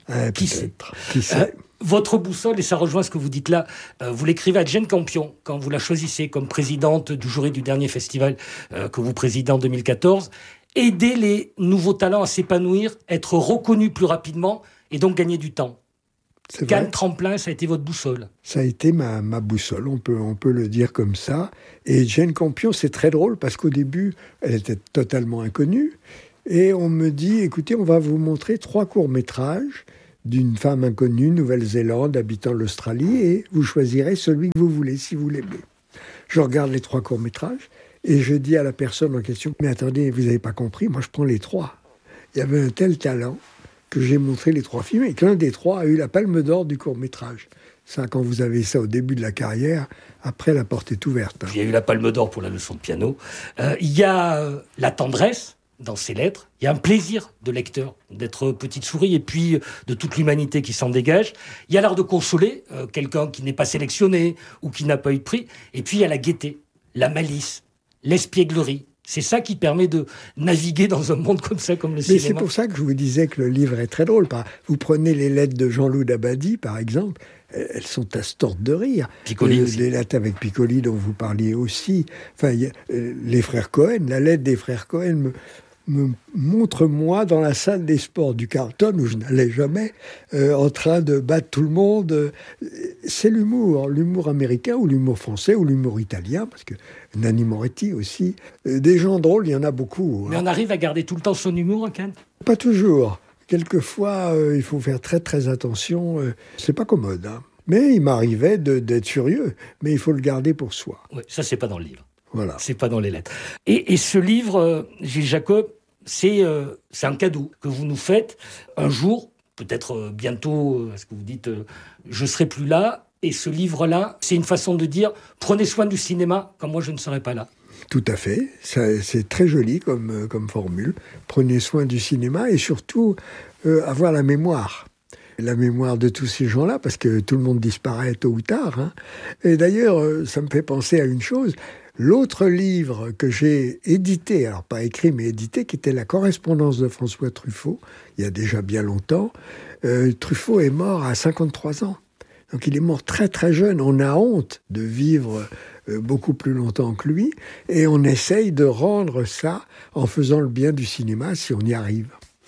Speaker 13: Euh,
Speaker 12: Qui sait,
Speaker 13: Qui sait
Speaker 12: euh, Votre boussole, et ça rejoint ce que vous dites là, euh, vous l'écrivez à Jane Campion, quand vous la choisissez comme présidente du jury du dernier festival euh, que vous présidez en deux mille quatorze. Aider les nouveaux talents à s'épanouir, être reconnus plus rapidement et donc gagner du temps. Cannes Tremplin, ça a été votre boussole.
Speaker 13: Ça a été ma, ma boussole, on peut, on peut le dire comme ça. Et Jane Campion, c'est très drôle parce qu'au début, elle était totalement inconnue. Et on me dit, écoutez, on va vous montrer trois courts-métrages d'une femme inconnue, Nouvelle-Zélande, habitant l'Australie, et vous choisirez celui que vous voulez, si vous l'aimez. Je regarde les trois courts-métrages et je dis à la personne en question, mais attendez, vous n'avez pas compris, moi je prends les trois. Il y avait un tel talent que j'ai montré les trois films et que l'un des trois a eu la palme d'or du court-métrage. Ça, quand vous avez ça au début de la carrière, après la porte est ouverte.
Speaker 12: Il y a eu la palme d'or pour la leçon de piano. Euh, il y a euh, la tendresse dans ces lettres. Il y a un plaisir de lecteur d'être petite souris et puis de toute l'humanité qui s'en dégage. Il y a l'art de consoler euh, quelqu'un qui n'est pas sélectionné ou qui n'a pas eu de prix. Et puis il y a la gaieté, la malice, l'espièglerie. C'est ça qui permet de naviguer dans un monde comme ça, comme le
Speaker 13: Mais
Speaker 12: cinéma.
Speaker 13: c'est pour ça que je vous disais que le livre est très drôle. Vous prenez les lettres de Jean-Loup Dabadi, par exemple, elles sont à se tordre de rire.
Speaker 12: Piccoli
Speaker 13: euh,
Speaker 12: aussi.
Speaker 13: Les lettres avec Piccoli dont vous parliez aussi. Enfin, y a, euh, les frères Cohen, la lettre des frères Cohen me, me montre moi dans la salle des sports du Carlton, où je n'allais jamais, euh, en train de battre tout le monde. C'est l'humour, l'humour américain ou l'humour français ou l'humour italien, parce que Nanni Moretti aussi. Euh, des gens drôles, il y en a beaucoup.
Speaker 12: Mais
Speaker 13: hein.
Speaker 12: on arrive à garder tout le temps son humour, Cannes ?
Speaker 13: Pas toujours. Quelquefois, euh, il faut faire très très attention. Euh, c'est pas commode, hein. Mais il m'arrivait de, d'être furieux. Mais il faut le garder pour soi.
Speaker 12: Oui, ça, c'est pas dans le livre.
Speaker 13: Voilà.
Speaker 12: C'est pas dans les lettres. Et, et ce livre, euh, Gilles Jacob, c'est, euh, c'est un cadeau que vous nous faites un jour, peut-être euh, bientôt, euh, parce que vous dites euh, je serai plus là. Et ce livre-là, c'est une façon de dire prenez soin du cinéma quand moi je ne serai pas là.
Speaker 13: Tout à fait. Ça, c'est très joli comme, euh, comme formule. Prenez soin du cinéma et surtout euh, avoir la mémoire. La mémoire de tous ces gens-là, parce que tout le monde disparaît tôt ou tard. Hein. Et d'ailleurs, euh, ça me fait penser à une chose. L'autre livre que j'ai édité, alors pas écrit mais édité, qui était La correspondance de François Truffaut, il y a déjà bien longtemps, euh, Truffaut est mort à cinquante-trois ans. Donc il est mort très très jeune. On a honte de vivre euh, beaucoup plus longtemps que lui et on essaye de rendre ça en faisant le bien du cinéma si on y arrive.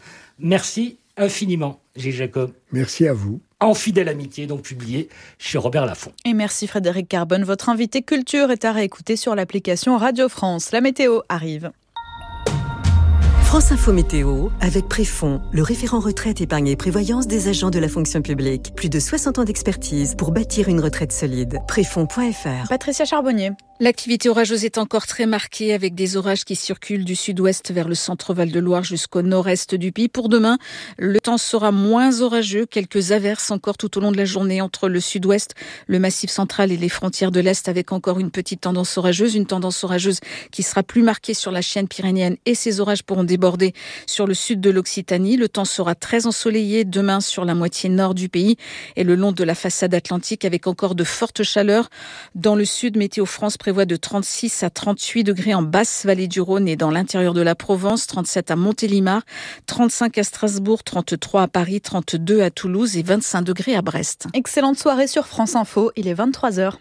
Speaker 12: Merci infiniment, Gilles Jacob.
Speaker 13: Merci à vous.
Speaker 12: En fidèle amitié, donc publié chez Robert Laffont.
Speaker 2: Et merci Frédéric Carbone. Votre invité culture est à réécouter sur l'application Radio France. La météo arrive.
Speaker 14: France Info Météo, avec Préfond, le référent retraite, épargne et prévoyance des agents de la fonction publique. Plus de soixante ans d'expertise pour bâtir une retraite solide. Préfond point f r.
Speaker 2: Patricia Charbonnier.
Speaker 15: L'activité orageuse est encore très marquée avec des orages qui circulent du sud-ouest vers le centre Val-de-Loire jusqu'au nord-est du pays. Pour demain, le temps sera moins orageux. Quelques averses encore tout au long de la journée entre le sud-ouest, le massif central et les frontières de l'est avec encore une petite tendance orageuse. Une tendance orageuse qui sera plus marquée sur la chaîne pyrénéenne et ces orages pourront déborder sur le sud de l'Occitanie. Le temps sera très ensoleillé demain sur la moitié nord du pays et le long de la façade atlantique avec encore de fortes chaleurs. Dans le sud, Météo France prévoit de trente-six à trente-huit degrés en basse vallée du Rhône et dans l'intérieur de la Provence, trente-sept à Montélimar, trente-cinq à Strasbourg, trente-trois à Paris, trente-deux à Toulouse et vingt-cinq degrés à Brest.
Speaker 2: Excellente soirée sur France Info, il est vingt-trois heures.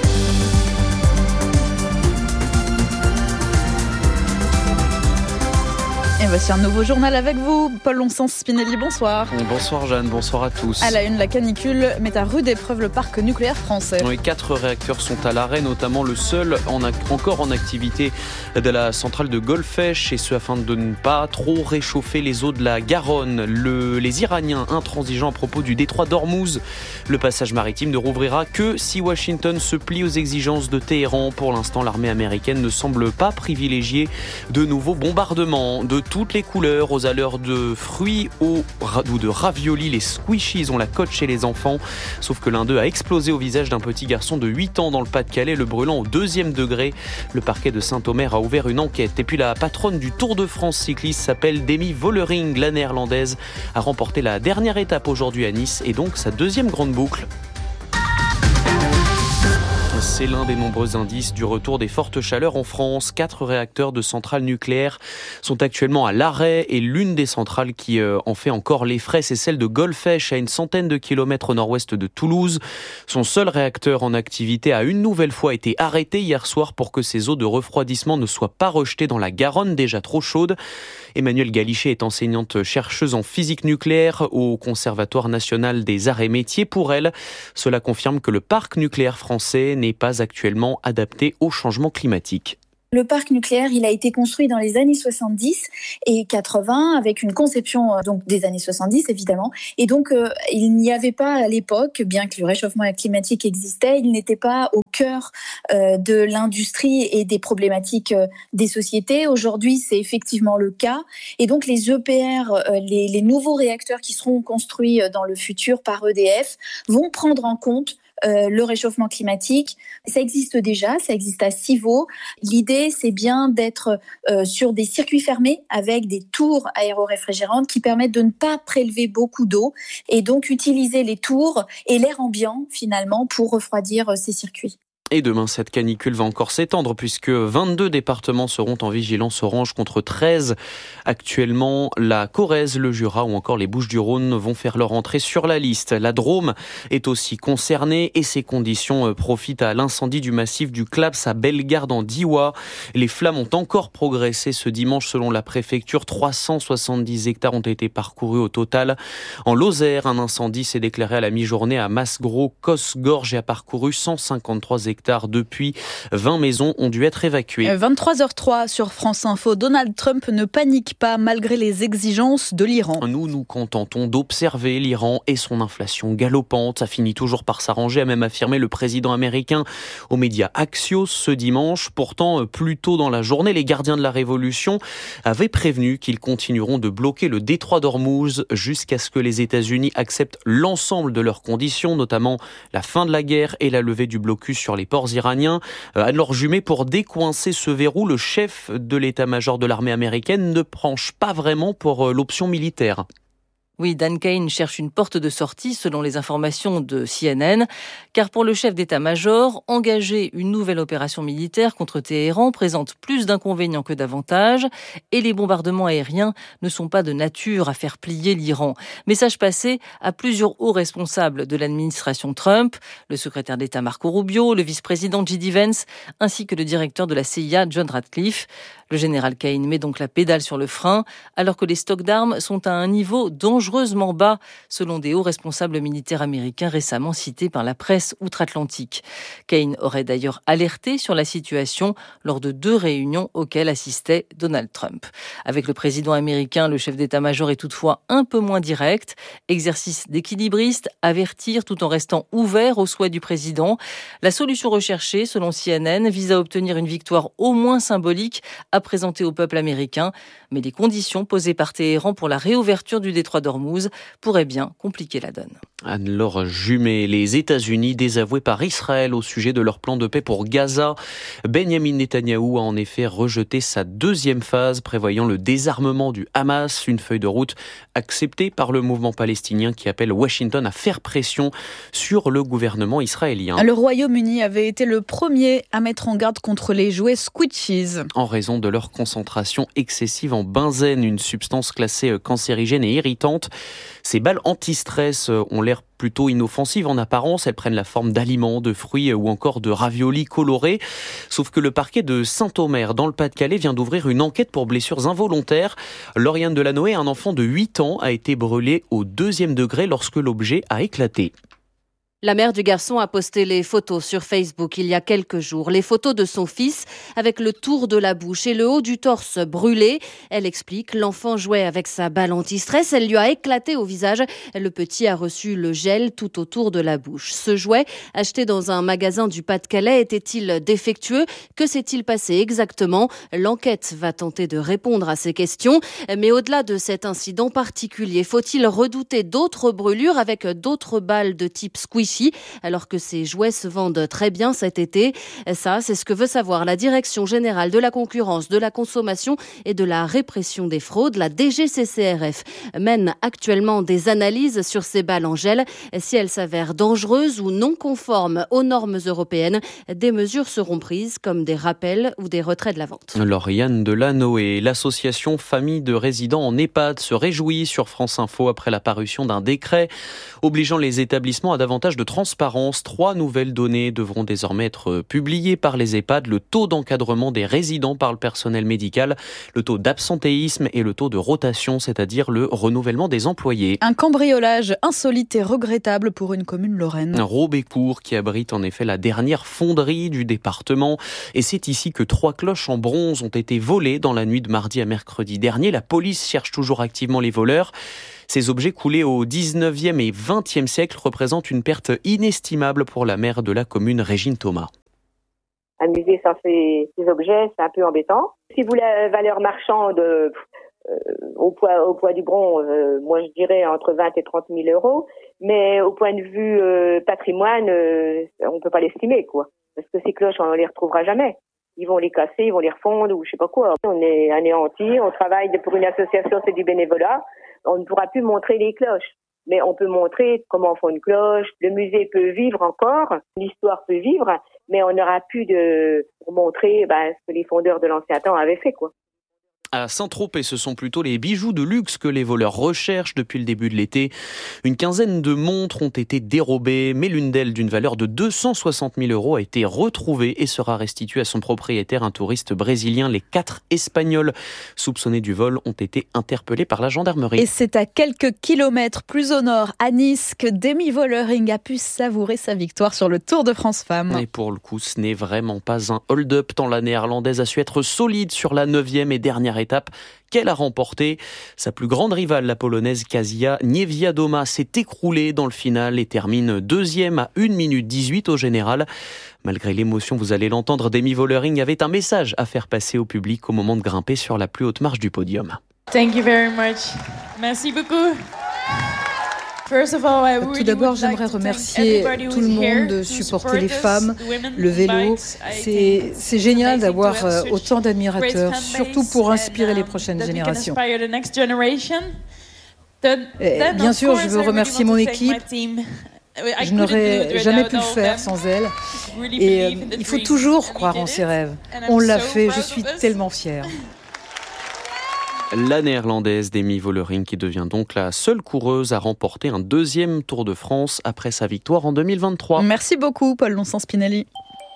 Speaker 2: Et voici un nouveau journal avec vous, Paul Lonsens-Spinelli, bonsoir.
Speaker 16: Bonsoir Jeanne, bonsoir à tous.
Speaker 2: À la une, la canicule met à rude épreuve le parc nucléaire français.
Speaker 16: Oui, quatre réacteurs sont à l'arrêt, notamment le seul en a- encore en activité de la centrale de Golfech, et ce afin de ne pas trop réchauffer les eaux de la Garonne. Le, les Iraniens intransigeants à propos du détroit d'Ormuz. Le passage maritime ne rouvrira que si Washington se plie aux exigences de Téhéran. Pour l'instant, l'armée américaine ne semble pas privilégier de nouveaux bombardements. De toutes les couleurs, aux allures de fruits au, ou de raviolis, les squishies ont la cote chez les enfants. Sauf que l'un d'eux a explosé au visage d'un petit garçon de huit ans dans le Pas-de-Calais, le brûlant au deuxième degré. Le parquet de Saint-Omer a ouvert une enquête. Et puis la patronne du Tour de France cycliste s'appelle Demi Vollering. La néerlandaise a remporté la dernière étape aujourd'hui à Nice et donc sa deuxième grande boucle. C'est l'un des nombreux indices du retour des fortes chaleurs en France. Quatre réacteurs de centrales nucléaires sont actuellement à l'arrêt et l'une des centrales qui euh, en fait encore les frais, c'est celle de Golfech, à une centaine de kilomètres au nord-ouest de Toulouse. Son seul réacteur en activité a une nouvelle fois été arrêté hier soir pour que ses eaux de refroidissement ne soient pas rejetées dans la Garonne, déjà trop chaude. Emmanuelle Galichet est enseignante chercheuse en physique nucléaire au Conservatoire national des arts et métiers. Pour elle, cela confirme que le parc nucléaire français n'est pas actuellement adapté au changement climatique.
Speaker 17: Le parc nucléaire, il a été construit dans les années soixante-dix et quatre-vingts avec une conception donc des années soixante-dix évidemment. Et donc euh, il n'y avait pas à l'époque, bien que le réchauffement climatique existait, il n'était pas au cœur euh, de l'industrie et des problématiques euh, des sociétés. Aujourd'hui, c'est effectivement le cas. Et donc les E P R, euh, les, les nouveaux réacteurs qui seront construits dans le futur par E D F vont prendre en compte Euh, le réchauffement climatique. Ça existe déjà, ça existe à Civaux. L'idée, c'est bien d'être euh, sur des circuits fermés avec des tours aéroréfrigérantes qui permettent de ne pas prélever beaucoup d'eau et donc utiliser les tours et l'air ambiant finalement pour refroidir euh, ces circuits.
Speaker 16: Et demain, cette canicule va encore s'étendre puisque vingt-deux départements seront en vigilance orange contre treize. Actuellement, la Corrèze, le Jura ou encore les Bouches-du-Rhône vont faire leur entrée sur la liste. La Drôme est aussi concernée et ces conditions profitent à l'incendie du massif du Claps à Bellegarde en Diois. Les flammes ont encore progressé ce dimanche selon la préfecture. trois cent soixante-dix hectares ont été parcourus au total. En Lozère, un incendie s'est déclaré à la mi-journée à Masgros, Cosses-Gorges et a parcouru cent cinquante-trois hectares. Depuis, vingt maisons ont dû être évacuées.
Speaker 2: vingt-trois heures trois sur France Info. Donald Trump ne panique pas malgré les exigences de l'Iran.
Speaker 16: Nous nous contentons d'observer l'Iran et son inflation galopante. Ça finit toujours par s'arranger, a même affirmé le président américain aux médias Axios ce dimanche. Pourtant, plus tôt dans la journée, les gardiens de la Révolution avaient prévenu qu'ils continueront de bloquer le détroit d'Ormuz jusqu'à ce que les États-Unis acceptent l'ensemble de leurs conditions, notamment la fin de la guerre et la levée du blocus sur les ports iraniens. Anne-Laure Jumet, pour décoincer ce verrou, le chef de l'état-major de l'armée américaine ne penche pas vraiment pour l'option militaire.
Speaker 18: Oui, Dan Kane cherche une porte de sortie selon les informations de C N N, car pour le chef d'état-major, engager une nouvelle opération militaire contre Téhéran présente plus d'inconvénients que d'avantages et les bombardements aériens ne sont pas de nature à faire plier l'Iran. Message passé à plusieurs hauts responsables de l'administration Trump, le secrétaire d'État Marco Rubio, le vice-président J D Vance ainsi que le directeur de la C I A John Ratcliffe. Le général Kane met donc la pédale sur le frein alors que les stocks d'armes sont à un niveau dangereusement bas selon des hauts responsables militaires américains récemment cités par la presse outre-Atlantique. Kane aurait d'ailleurs alerté sur la situation lors de deux réunions auxquelles assistait Donald Trump. Avec le président américain, le chef d'état-major est toutefois un peu moins direct. Exercice d'équilibriste, avertir tout en restant ouvert aux souhaits du président. La solution recherchée, selon C N N, vise à obtenir une victoire au moins symbolique à présenter au peuple américain, mais les conditions posées par Téhéran pour la réouverture du détroit d'Ormuz pourraient bien compliquer la donne.
Speaker 16: Anne-Laure Jumet, les États-Unis désavoués par Israël au sujet de leur plan de paix pour Gaza. Benyamin Netanyahou a en effet rejeté sa deuxième phase prévoyant le désarmement du Hamas, une feuille de route acceptée par le mouvement palestinien qui appelle Washington à faire pression sur le gouvernement israélien.
Speaker 2: Le Royaume-Uni avait été le premier à mettre en garde contre les jouets Squishies.
Speaker 16: En raison de leur concentration excessive en benzène, une substance classée cancérigène et irritante. Ces balles anti-stress ont l'air plutôt inoffensives en apparence. Elles prennent la forme d'aliments, de fruits ou encore de raviolis colorés. Sauf que le parquet de Saint-Omer, dans le Pas-de-Calais, vient d'ouvrir une enquête pour blessures involontaires. Lauriane Delanoë, un enfant de huit ans, a été brûlé au deuxième degré lorsque l'objet a éclaté.
Speaker 19: La mère du garçon a posté les photos sur Facebook il y a quelques jours. Les photos de son fils avec le tour de la bouche et le haut du torse brûlé. Elle explique, l'enfant jouait avec sa balle anti-stress. Elle lui a éclaté au visage. Le petit a reçu le gel tout autour de la bouche. Ce jouet, acheté dans un magasin du Pas-de-Calais, était-il défectueux? Que s'est-il passé exactement? L'enquête va tenter de répondre à ces questions. Mais au-delà de cet incident particulier, faut-il redouter d'autres brûlures avec d'autres balles de type squishy? Russie, alors que ces jouets se vendent très bien cet été. Ça, c'est ce que veut savoir la Direction générale de la concurrence, de la consommation et de la répression des fraudes. La D G C C R F mène actuellement des analyses sur ces balles en gel. Si elles s'avèrent dangereuses ou non conformes aux normes européennes, des mesures seront prises comme des rappels ou des retraits de la vente.
Speaker 16: Lauriane Delanoë, l'association Famille de résidents en EHPAD se réjouit sur France Info après la parution d'un décret obligeant les établissements à davantage de transparence. Trois nouvelles données devront désormais être publiées par les EHPAD. Le taux d'encadrement des résidents par le personnel médical, le taux d'absentéisme et le taux de rotation, c'est-à-dire le renouvellement des employés.
Speaker 2: Un cambriolage insolite et regrettable pour une commune lorraine.
Speaker 16: Robécourt qui abrite en effet la dernière fonderie du département. Et c'est ici que trois cloches en bronze ont été volées dans la nuit de mardi à mercredi dernier. La police cherche toujours activement les voleurs. Ces objets coulés au dix-neuvième et vingtième siècle représentent une perte inestimable pour la maire de la commune, Régine Thomas.
Speaker 20: Un musée sans ces, ces objets, c'est un peu embêtant. Si vous la valeur marchande euh, au, poids, au poids du bronze, euh, moi je dirais entre vingt et trente mille euros, mais au point de vue euh, patrimoine, euh, on peut pas l'estimer, quoi. Parce que ces cloches, on les retrouvera jamais. Ils vont les casser, ils vont les refondre ou je sais pas quoi. On est anéantis, on travaille pour une association, c'est du bénévolat. On ne pourra plus montrer les cloches. Mais on peut montrer comment on fait une cloche. Le musée peut vivre encore, l'histoire peut vivre, mais on n'aura plus de pour montrer ben, ce que les fondeurs de l'ancien temps avaient fait, quoi.
Speaker 16: À Saint-Tropez, ce sont plutôt les bijoux de luxe que les voleurs recherchent depuis le début de l'été. Une quinzaine de montres ont été dérobées, mais l'une d'elles, d'une valeur de deux cent soixante mille euros, a été retrouvée et sera restituée à son propriétaire, un touriste brésilien. Les quatre Espagnols soupçonnés du vol ont été interpellés par la gendarmerie.
Speaker 2: Et c'est à quelques kilomètres plus au nord, à Nice, que Demi Vollering a pu savourer sa victoire sur le Tour de France Femmes.
Speaker 16: Et pour le coup, ce n'est vraiment pas un hold-up, tant la néerlandaise a su être solide sur la neuvième et dernière étape. étape qu'elle a remportée. Sa plus grande rivale, la polonaise Kasia Niewiadoma, s'est écroulée dans le final et termine deuxième à une minute dix-huit au général. Malgré l'émotion, vous allez l'entendre, Demi Vollering avait un message à faire passer au public au moment de grimper sur la plus haute marche du podium.
Speaker 21: Thank you very much. Merci beaucoup.
Speaker 10: Tout d'abord, j'aimerais remercier tout le monde de supporter les femmes, le vélo. C'est, c'est génial d'avoir autant d'admirateurs, surtout pour inspirer les prochaines générations. Et bien sûr, je veux remercier mon équipe. Je n'aurais jamais pu le faire sans elle. Et euh, il faut toujours croire en ses rêves. On l'a fait, je suis tellement fière.
Speaker 16: La néerlandaise Demi Vollering qui devient donc la seule coureuse à remporter un deuxième Tour de France après sa victoire en deux mille vingt-trois.
Speaker 2: Merci beaucoup Paul Lonsant-Spinelli.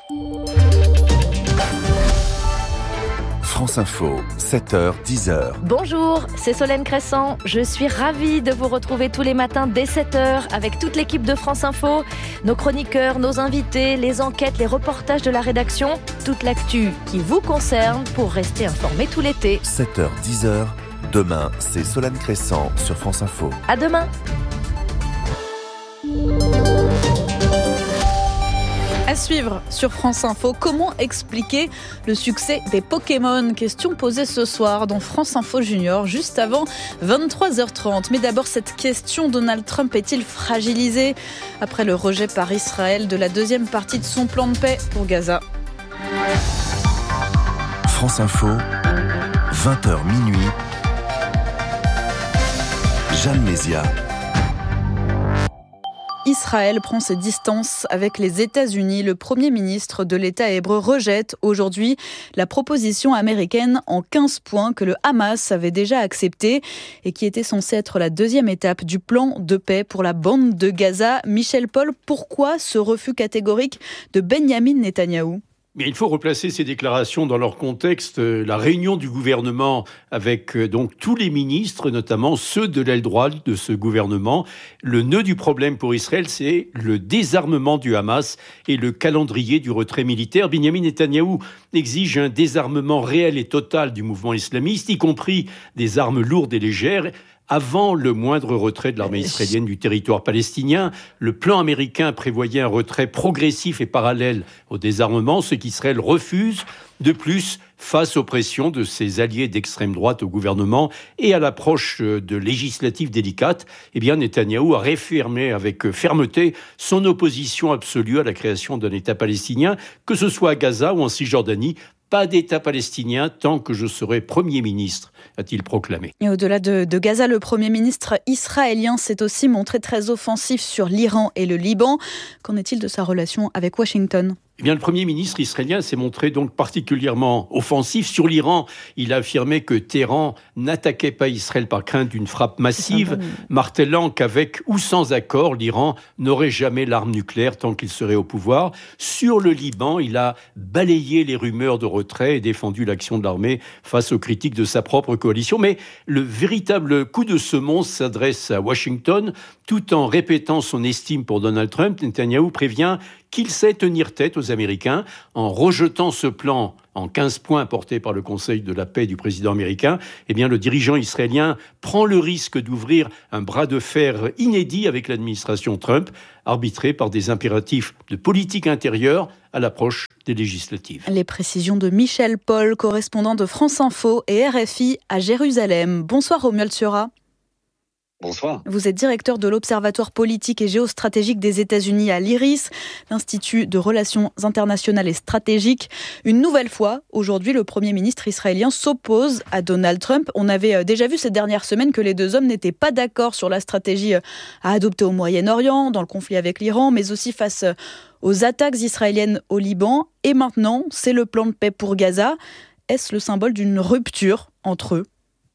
Speaker 3: France Info, sept heures, dix heures.
Speaker 22: Bonjour, c'est Solène Crescent. Je suis ravie de vous retrouver tous les matins dès sept heures avec toute l'équipe de France Info, nos chroniqueurs, nos invités, les enquêtes, les reportages de la rédaction, toute l'actu qui vous concerne pour rester informé tout l'été.
Speaker 3: sept heures, dix heures. Demain, c'est Solène Crescent sur France Info.
Speaker 22: À demain.
Speaker 2: À suivre sur France Info, comment expliquer le succès des Pokémon? Question posée ce soir dans France Info Junior, juste avant vingt-trois heures trente. Mais d'abord, cette question, Donald Trump est-il fragilisé après le rejet par Israël de la deuxième partie de son plan de paix pour Gaza?
Speaker 3: France Info, vingt heures minuit. Jeanne Mézia.
Speaker 2: Israël prend ses distances avec les États-Unis. Le Premier ministre de l'État hébreu rejette aujourd'hui la proposition américaine en quinze points que le Hamas avait déjà acceptée et qui était censée être la deuxième étape du plan de paix pour la bande de Gaza. Michel Paul, pourquoi ce refus catégorique de Benyamin Netanyahou ?
Speaker 23: Mais il faut replacer ces déclarations dans leur contexte. La réunion du gouvernement avec donc tous les ministres, notamment ceux de l'aile droite de ce gouvernement. Le nœud du problème pour Israël, c'est le désarmement du Hamas et le calendrier du retrait militaire. Benyamin Netanyahou exige un désarmement réel et total du mouvement islamiste, y compris des armes lourdes et légères, avant le moindre retrait de l'armée israélienne du territoire palestinien. Le plan américain prévoyait un retrait progressif et parallèle au désarmement, ce qu'Israël refuse. De plus, face aux pressions de ses alliés d'extrême droite au gouvernement et à l'approche de législatives délicates, eh bien Netanyahou a réaffirmé avec fermeté son opposition absolue à la création d'un État palestinien, que ce soit à Gaza ou en Cisjordanie. Pas d'État palestinien tant que je serai Premier ministre, a-t-il proclamé.
Speaker 2: Et au-delà de, de Gaza, le Premier ministre israélien s'est aussi montré très offensif sur l'Iran et le Liban. Qu'en est-il de sa relation avec Washington ?
Speaker 23: Eh bien, le Premier ministre israélien s'est montré donc particulièrement offensif sur l'Iran. Il a affirmé que Téhéran n'attaquait pas Israël par crainte d'une frappe massive, martelant qu'avec ou sans accord, l'Iran n'aurait jamais l'arme nucléaire tant qu'il serait au pouvoir. Sur le Liban, il a balayé les rumeurs de retrait et défendu l'action de l'armée face aux critiques de sa propre coalition. Mais le véritable coup de semonce s'adresse à Washington. Tout en répétant son estime pour Donald Trump, Netanyahou prévient qu'il sait tenir tête aux Américains en rejetant ce plan en quinze points porté par le Conseil de la paix du président américain. Eh bien, le dirigeant israélien prend le risque d'ouvrir un bras de fer inédit avec l'administration Trump, arbitré par des impératifs de politique intérieure à l'approche des législatives.
Speaker 2: Les précisions de Michel Paul, correspondant de France Info et R F I à Jérusalem. Bonsoir Romuald Siora.
Speaker 4: Bonsoir.
Speaker 2: Vous êtes directeur de l'Observatoire politique et géostratégique des États-Unis à l'I R I S, l'Institut de relations internationales et stratégiques. Une nouvelle fois, aujourd'hui, le Premier ministre israélien s'oppose à Donald Trump. On avait déjà vu ces dernières semaines que les deux hommes n'étaient pas d'accord sur la stratégie à adopter au Moyen-Orient, dans le conflit avec l'Iran, mais aussi face aux attaques israéliennes au Liban. Et maintenant, c'est le plan de paix pour Gaza. Est-ce le symbole d'une rupture entre eux ?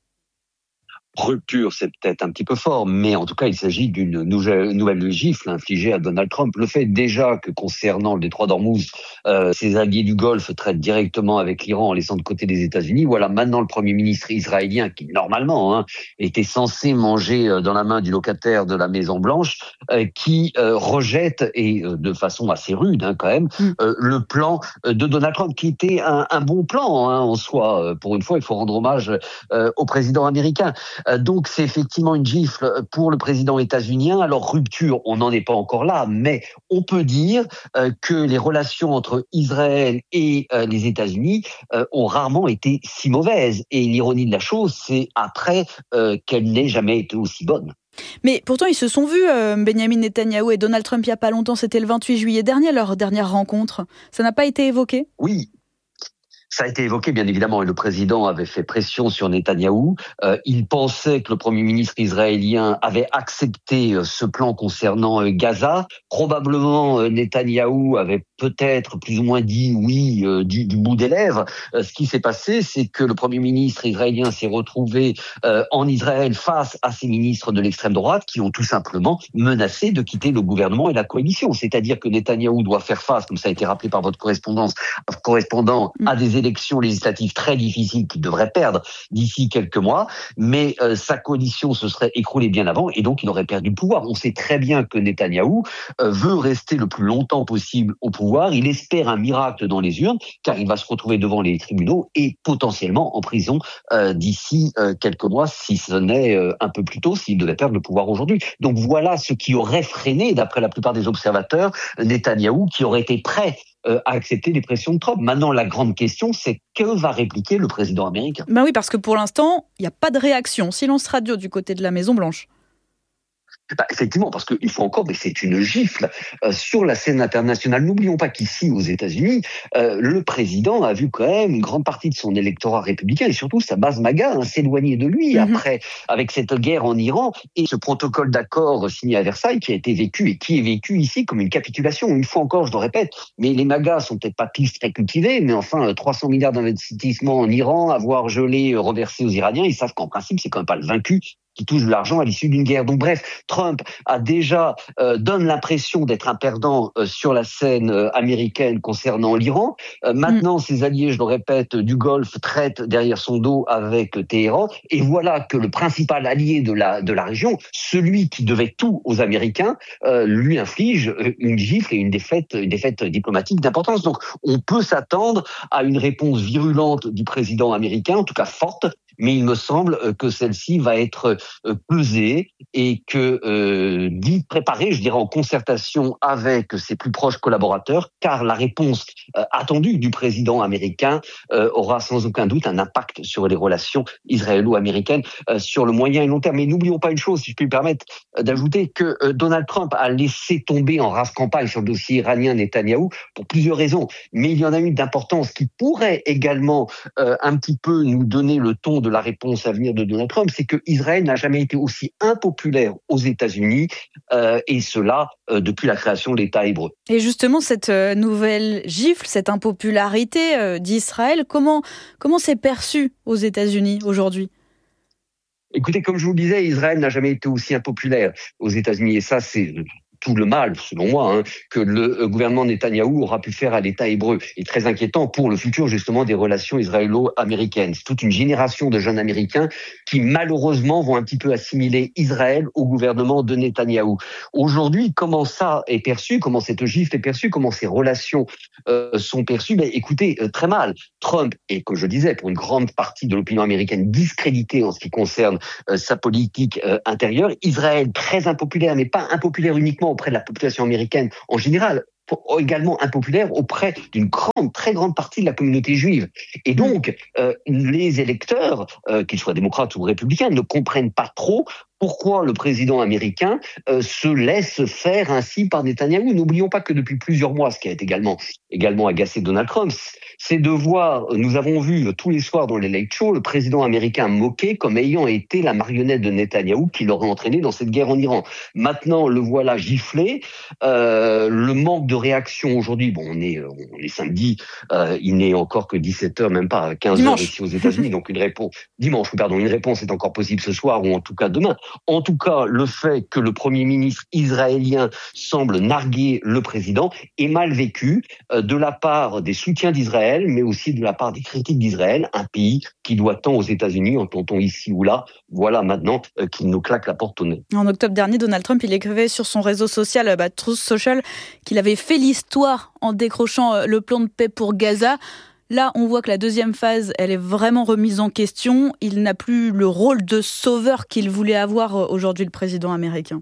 Speaker 4: Rupture, c'est peut-être un petit peu fort, mais en tout cas, il s'agit d'une nouvelle, nouvelle gifle infligée à Donald Trump. Le fait déjà que concernant le détroit d'Ormuz, euh, ses alliés du Golfe traitent directement avec l'Iran en laissant de côté les États-Unis. Voilà maintenant le Premier ministre israélien qui, normalement, hein, était censé manger dans la main du locataire de la Maison-Blanche, euh, qui euh, rejette, et euh, de façon assez rude hein, quand même, euh, le plan de Donald Trump, qui était un, un bon plan hein, en soi. Pour une fois, il faut rendre hommage euh, au président américain. Donc c'est effectivement une gifle pour le président états-unien. Alors rupture, on n'en est pas encore là, mais on peut dire que les relations entre Israël et les États-Unis ont rarement été si mauvaises. Et l'ironie de la chose, c'est après qu'elle n'ait jamais été aussi bonne.
Speaker 2: Mais pourtant, ils se sont vus, euh, Benjamin Netanyahou et Donald Trump, il n'y a pas longtemps, c'était le vingt-huit juillet dernier, leur dernière rencontre. Ça n'a pas été évoqué ?
Speaker 4: Oui. Ça a été évoqué, bien évidemment, et le président avait fait pression sur Netanyahou. Euh, il pensait que le Premier ministre israélien avait accepté euh, ce plan concernant euh, Gaza. Probablement, euh, Netanyahou avait peut-être plus ou moins dit oui euh, du, du bout des lèvres. Euh, ce qui s'est passé, c'est que le Premier ministre israélien s'est retrouvé euh, en Israël face à ses ministres de l'extrême droite qui ont tout simplement menacé de quitter le gouvernement et la coalition. C'est-à-dire que Netanyahou doit faire face, comme ça a été rappelé par votre correspondance, correspondant à des élections législatives très difficiles qu'il devrait perdre d'ici quelques mois, mais euh, sa coalition se serait écroulée bien avant et donc il aurait perdu le pouvoir. On sait très bien que Netanyahou euh, veut rester le plus longtemps possible au pouvoir. Il espère un miracle dans les urnes car il va se retrouver devant les tribunaux et potentiellement en prison euh, d'ici euh, quelques mois si ce n'est euh, un peu plus tôt s'il devait perdre le pouvoir aujourd'hui. Donc voilà ce qui aurait freiné, d'après la plupart des observateurs, Netanyahou qui aurait été prêt Euh, à accepter les pressions de Trump. Maintenant, la grande question, c'est que va répliquer le président américain ?
Speaker 2: Ben oui, parce que pour l'instant, il n'y a pas de réaction. Silence radio du côté de la Maison-Blanche.
Speaker 4: Bah, effectivement, parce qu'il faut encore, mais c'est une gifle euh, sur la scène internationale. N'oublions pas qu'ici, aux États-Unis, euh, le président a vu quand même une grande partie de son électorat républicain et surtout sa base MAGA hein, s'éloigner de lui mm-hmm. après, avec cette guerre en Iran et ce protocole d'accord signé à Versailles qui a été vécu et qui est vécu ici comme une capitulation. Une fois encore, je le répète, mais les MAGA sont peut-être pas tous très cultivés, mais enfin, trois cents milliards d'investissements en Iran, avoir gelé, reversé aux Iraniens, ils savent qu'en principe, c'est quand même pas le vaincu qui touche de l'argent à l'issue d'une guerre. Donc bref, Trump a déjà euh, donne l'impression d'être un perdant euh, sur la scène euh, américaine concernant l'Iran. Euh, maintenant, mm. ses alliés, je le répète, du Golfe traitent derrière son dos avec Téhéran. Et voilà que le principal allié de la de la région, celui qui devait tout aux Américains, euh, lui inflige une gifle et une défaite, une défaite diplomatique d'importance. Donc on peut s'attendre à une réponse virulente du président américain, en tout cas forte, mais il me semble que celle-ci va être pesée et que euh, dit préparée, je dirais en concertation avec ses plus proches collaborateurs, car la réponse euh, attendue du président américain euh, aura sans aucun doute un impact sur les relations israélo-américaines euh, sur le moyen et long terme. Mais n'oublions pas une chose, si je puis me permettre euh, d'ajouter, que euh, Donald Trump a laissé tomber en rase campagne sur le dossier iranien Netanyahou pour plusieurs raisons, mais il y en a une d'importance qui pourrait également euh, un petit peu nous donner le ton de la réponse à venir de Donald Trump, c'est que Israël n'a jamais été aussi impopulaire aux États-Unis, euh, et cela euh, depuis la création de l'État hébreu.
Speaker 2: Et justement, cette euh, nouvelle gifle, cette impopularité euh, d'Israël, comment comment c'est perçu aux États-Unis aujourd'hui ?
Speaker 4: Écoutez, comme je vous le disais, Israël n'a jamais été aussi impopulaire aux États-Unis, et ça, c'est tout le mal, selon moi, hein, que le gouvernement Netanyahou aura pu faire à l'État hébreu, et très inquiétant pour le futur, justement, des relations israélo-américaines. C'est toute une génération de jeunes Américains qui, malheureusement, vont un petit peu assimiler Israël au gouvernement de Netanyahou. Aujourd'hui, comment ça est perçu, comment cette gifle est perçue, comment ces relations euh, sont perçues? Ben, écoutez, euh, très mal. Trump est, comme je disais, pour une grande partie de l'opinion américaine, discrédité en ce qui concerne euh, sa politique euh, intérieure. Israël, très impopulaire, mais pas impopulaire uniquement auprès de la population américaine en général, également impopulaire auprès d'une grande, très grande partie de la communauté juive. Et donc, euh, les électeurs, euh, qu'ils soient démocrates ou républicains, ne comprennent pas trop pourquoi le président américain euh, se laisse faire ainsi par Netanyahou. N'oublions pas que depuis plusieurs mois, ce qui a été également, également agacé Donald Trump, c'est de voir, nous avons vu tous les soirs dans les late shows, le président américain moqué comme ayant été la marionnette de Netanyahou qui l'aurait entraîné dans cette guerre en Iran. Maintenant, le voilà giflé. Euh, le manque de réaction aujourd'hui, bon, on est, on est samedi, euh, il n'est encore que dix-sept heures, même pas quinze heures ici aux États-Unis, donc une réponse, dimanche, pardon, une réponse est encore possible ce soir ou en tout cas demain. En tout cas, le fait que le Premier ministre israélien semble narguer le président est mal vécu euh, de la part des soutiens d'Israël, mais aussi de la part des critiques d'Israël, un pays qui doit tant aux États-Unis, entend-on ici ou là, voilà maintenant euh, qu'il nous claque la porte au nez.
Speaker 2: En octobre dernier, Donald Trump, il écrivait sur son réseau social, bah, Truth Social, qu'il avait fait l'histoire en décrochant le plan de paix pour Gaza. Là, on voit que la deuxième phase, elle est vraiment remise en question. Il n'a plus le rôle de sauveur qu'il voulait avoir aujourd'hui, le président américain.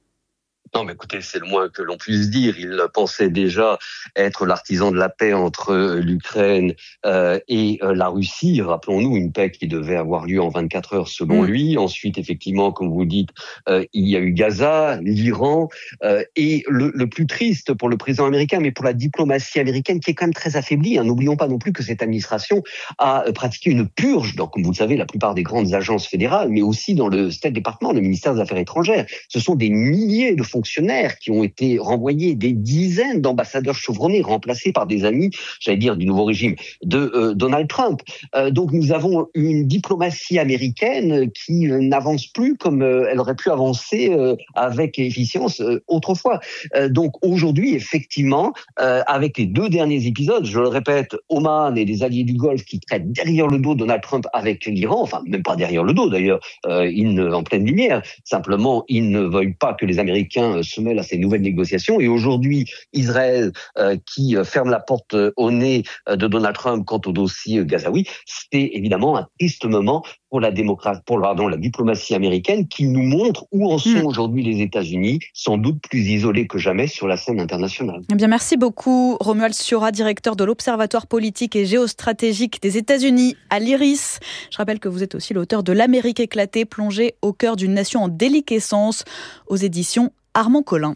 Speaker 4: Non, mais écoutez, c'est le moins que l'on puisse dire. Il pensait déjà être l'artisan de la paix entre l'Ukraine euh, et euh, la Russie. Rappelons-nous, une paix qui devait avoir lieu en vingt-quatre heures selon mmh. lui. Ensuite, effectivement, comme vous dites, euh, il y a eu Gaza, l'Iran, euh, et le, le plus triste pour le président américain, mais pour la diplomatie américaine, qui est quand même très affaiblie. Hein. N'oublions pas non plus que cette administration a pratiqué une purge dans, comme vous le savez, la plupart des grandes agences fédérales, mais aussi dans le State Department, le ministère des Affaires étrangères. Ce sont des milliers de fonctionnaires qui ont été renvoyés, des dizaines d'ambassadeurs chevronnés remplacés par des amis, j'allais dire, du nouveau régime de euh, Donald Trump. Euh, donc nous avons une diplomatie américaine qui euh, n'avance plus comme euh, elle aurait pu avancer euh, avec efficience euh, autrefois. Euh, donc aujourd'hui, effectivement, euh, avec les deux derniers épisodes, je le répète, Oman et les alliés du Golfe qui traitent derrière le dos Donald Trump avec l'Iran, enfin même pas derrière le dos d'ailleurs, euh, ils ne, en pleine lumière, simplement ils ne veulent pas que les Américains se mêlent à ces nouvelles négociations. Et aujourd'hui, Israël euh, qui ferme la porte au nez de Donald Trump quant au dossier gazaoui, c'est évidemment un triste moment pour la démocratie, pour pardon, la diplomatie américaine qui nous montre où en sont mmh. aujourd'hui les États-Unis, sans doute plus isolés que jamais sur la scène internationale.
Speaker 2: Eh bien, merci beaucoup Romuald Sciorra, directeur de l'Observatoire politique et géostratégique des États-Unis à l'Iris. Je rappelle que vous êtes aussi l'auteur de L'Amérique éclatée, plongée au cœur d'une nation en déliquescence, aux éditions Armand Collin.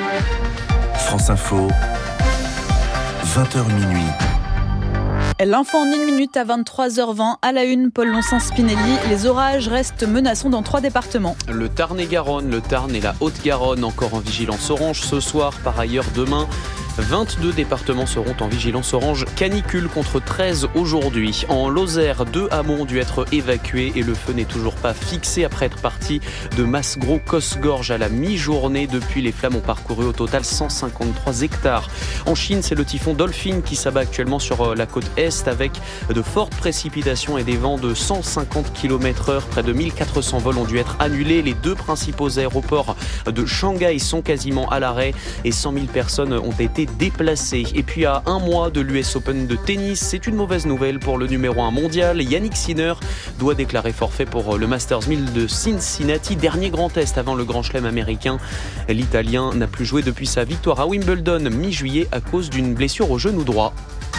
Speaker 3: France Info, vingt heures minuit.
Speaker 2: L'info en une minute à vingt-trois heures vingt. À la une, Paul Loncin-Spinelli. Les orages restent menaçants dans trois départements.
Speaker 16: Le Tarn-et-Garonne, le Tarn et la Haute-Garonne, encore en vigilance orange ce soir. Par ailleurs, demain, vingt-deux départements seront en vigilance orange canicule contre treize aujourd'hui. En Lozère, deux hameaux ont dû être évacués et le feu n'est toujours pas fixé après être parti de Massegros-Cosgorge à la mi-journée. Depuis, les flammes ont parcouru au total cent cinquante-trois hectares. En Chine, c'est le typhon Dolphin qui s'abat actuellement sur la côte est avec de fortes précipitations et des vents de cent cinquante kilomètres heure. Près de mille quatre cents vols ont dû être annulés. Les deux principaux aéroports de Shanghai sont quasiment à l'arrêt et cent mille personnes ont été déplacé. Et puis à un mois de l'U S Open de tennis, c'est une mauvaise nouvelle pour le numéro un mondial. Yannick Sinner doit déclarer forfait pour le Masters mille de Cincinnati, dernier grand test avant le Grand Chelem américain. L'Italien n'a plus joué depuis sa victoire à Wimbledon mi-juillet à cause d'une blessure au genou droit.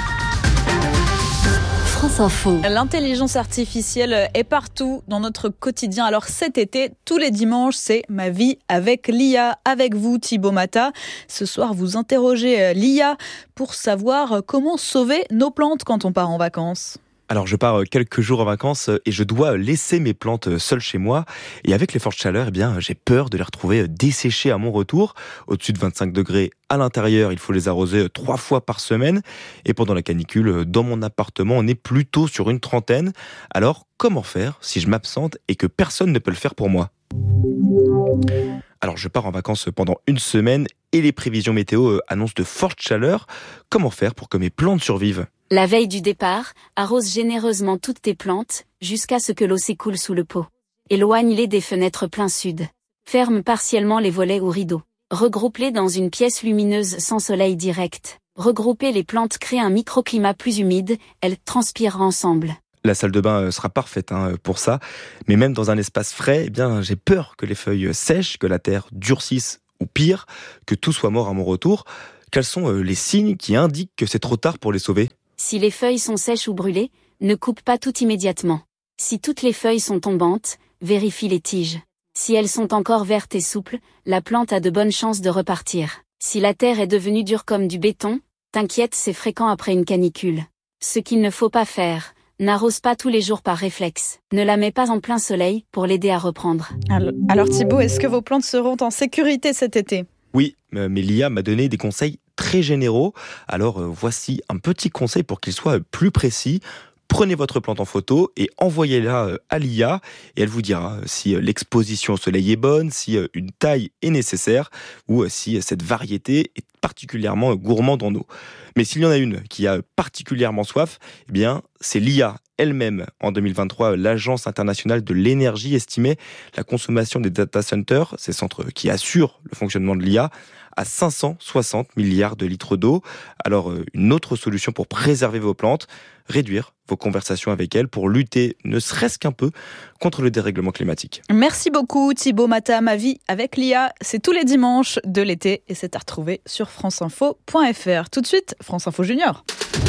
Speaker 2: France Info. L'intelligence artificielle est partout dans notre quotidien. Alors cet été, tous les dimanches, c'est Ma vie avec l'I A. Avec vous, Thibaut Mata. Ce soir, vous interrogez l'I A pour savoir comment sauver nos plantes quand on part en vacances.
Speaker 5: Alors je pars quelques jours en vacances et je dois laisser mes plantes seules chez moi. Et avec les fortes chaleurs, eh bien, j'ai peur de les retrouver desséchées à mon retour. Au-dessus de vingt-cinq degrés à l'intérieur, il faut les arroser trois fois par semaine. Et pendant la canicule, dans mon appartement, on est plutôt sur une trentaine. Alors comment faire si je m'absente et que personne ne peut le faire pour moi ? Alors je pars en vacances pendant une semaine et les prévisions météo annoncent de fortes chaleurs. Comment faire pour que mes plantes survivent ?
Speaker 7: La veille du départ, arrose généreusement toutes tes plantes, jusqu'à ce que l'eau s'écoule sous le pot. Éloigne-les des fenêtres plein sud. Ferme partiellement les volets ou rideaux. Regroupe-les dans une pièce lumineuse sans soleil direct. Regrouper les plantes crée un microclimat plus humide, elles transpirent ensemble.
Speaker 5: La salle de bain sera parfaite hein, pour ça, mais même dans un espace frais, eh bien, j'ai peur que les feuilles sèchent, que la terre durcisse ou pire, que tout soit mort à mon retour. Quels sont les signes qui indiquent que c'est trop tard pour les sauver ?
Speaker 7: Si les feuilles sont sèches ou brûlées, ne coupe pas tout immédiatement. Si toutes les feuilles sont tombantes, vérifie les tiges. Si elles sont encore vertes et souples, la plante a de bonnes chances de repartir. Si la terre est devenue dure comme du béton, t'inquiète, c'est fréquent après une canicule. Ce qu'il ne faut pas faire, n'arrose pas tous les jours par réflexe. Ne la mets pas en plein soleil pour l'aider à reprendre.
Speaker 2: Alors Thibaut, est-ce que vos plantes seront en sécurité cet été ?
Speaker 5: Oui, mais l'I A m'a donné des conseils très généraux. Alors euh, voici un petit conseil pour qu'il soit plus précis. Prenez votre plante en photo et envoyez-la à l'I A et elle vous dira si l'exposition au soleil est bonne, si une taille est nécessaire ou si cette variété est particulièrement gourmande en eau. Mais s'il y en a une qui a particulièrement soif, eh bien c'est l'I A elle-même. En deux mille vingt-trois, l'Agence internationale de l'énergie estimait la consommation des data centers, ces centres qui assurent le fonctionnement de l'I A, à cinq cent soixante milliards de litres d'eau. Alors, une autre solution pour préserver vos plantes, réduire vos conversations avec elles pour lutter, ne serait-ce qu'un peu, contre le dérèglement climatique.
Speaker 2: Merci beaucoup Thibaut Mata. Ma vie avec l'I A, c'est tous les dimanches de l'été et c'est à retrouver sur franceinfo point f r. Tout de suite, France Info Junior.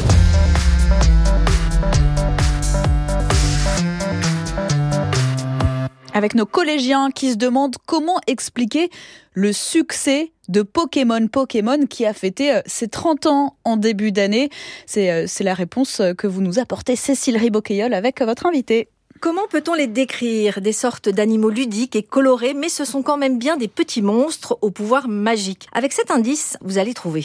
Speaker 2: Avec nos collégiens qui se demandent comment expliquer le succès de Pokémon Pokémon qui a fêté ses trente ans en début d'année. C'est, c'est la réponse que vous nous apportez, Cécile Riboqueilleul, avec votre invité.
Speaker 8: Comment peut-on les décrire ? Des sortes d'animaux ludiques et colorés, mais ce sont quand même bien des petits monstres au pouvoir magique. Avec cet indice, vous allez trouver.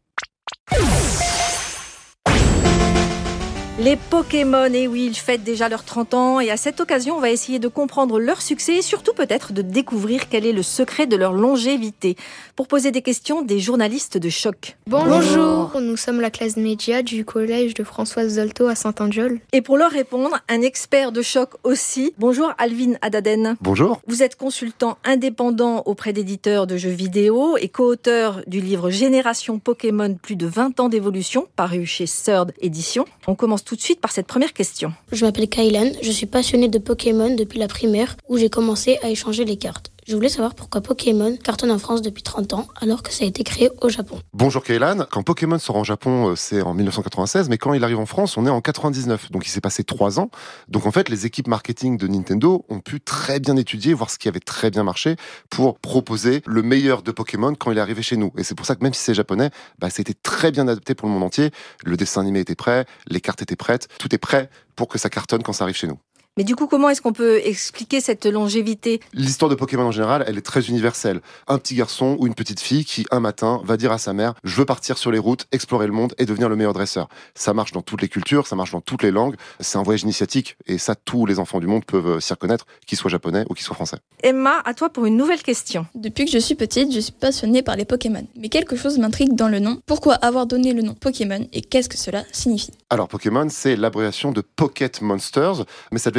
Speaker 8: Les Pokémon, et oui, ils fêtent déjà leurs trente ans et à cette occasion, on va essayer de comprendre leur succès et surtout peut-être de découvrir quel est le secret de leur longévité. Pour poser des questions, des journalistes de Choc.
Speaker 24: Bonjour, nous sommes la classe média du collège de Françoise Dolto à Saint-Andiol.
Speaker 8: Et pour leur répondre, un expert de Choc aussi. Bonjour Alvin Adaden.
Speaker 25: Bonjour.
Speaker 8: Vous êtes consultant indépendant auprès d'éditeurs de jeux vidéo et co-auteur du livre Génération Pokémon, plus de vingt ans d'évolution, paru chez Third Édition. On commence tout de suite par cette première question.
Speaker 24: Je m'appelle Kailan, je suis passionnée de Pokémon depuis la primaire où j'ai commencé à échanger les cartes. Je voulais savoir pourquoi Pokémon cartonne en France depuis trente ans alors que ça a été créé au Japon.
Speaker 25: Bonjour Kailan, quand Pokémon sort en Japon, c'est en dix-neuf cent quatre-vingt-seize, mais quand il arrive en France, on est en quatre-vingt-dix-neuf. Donc il s'est passé trois ans. Donc en fait, les équipes marketing de Nintendo ont pu très bien étudier, voir ce qui avait très bien marché pour proposer le meilleur de Pokémon quand il est arrivé chez nous. Et c'est pour ça que même si c'est japonais, bah, c'était très bien adapté pour le monde entier. Le dessin animé était prêt, les cartes étaient prêtes, tout est prêt pour que ça cartonne quand ça arrive chez nous.
Speaker 8: Mais du coup, comment est-ce qu'on peut expliquer cette longévité ?
Speaker 25: L'histoire de Pokémon en général, elle est très universelle. Un petit garçon ou une petite fille qui, un matin, va dire à sa mère « Je veux partir sur les routes, explorer le monde et devenir le meilleur dresseur ». Ça marche dans toutes les cultures, ça marche dans toutes les langues. C'est un voyage initiatique et ça, tous les enfants du monde peuvent s'y reconnaître, qu'ils soient japonais ou qu'ils soient français.
Speaker 8: Emma, à toi pour une nouvelle question.
Speaker 21: Depuis que je suis petite, je suis passionnée par les Pokémon. Mais quelque chose m'intrigue dans le nom. Pourquoi avoir donné le nom Pokémon et qu'est-ce que cela signifie ?
Speaker 25: Alors Pokémon, c'est l'abréviation de Pocket Monsters, mais ça devait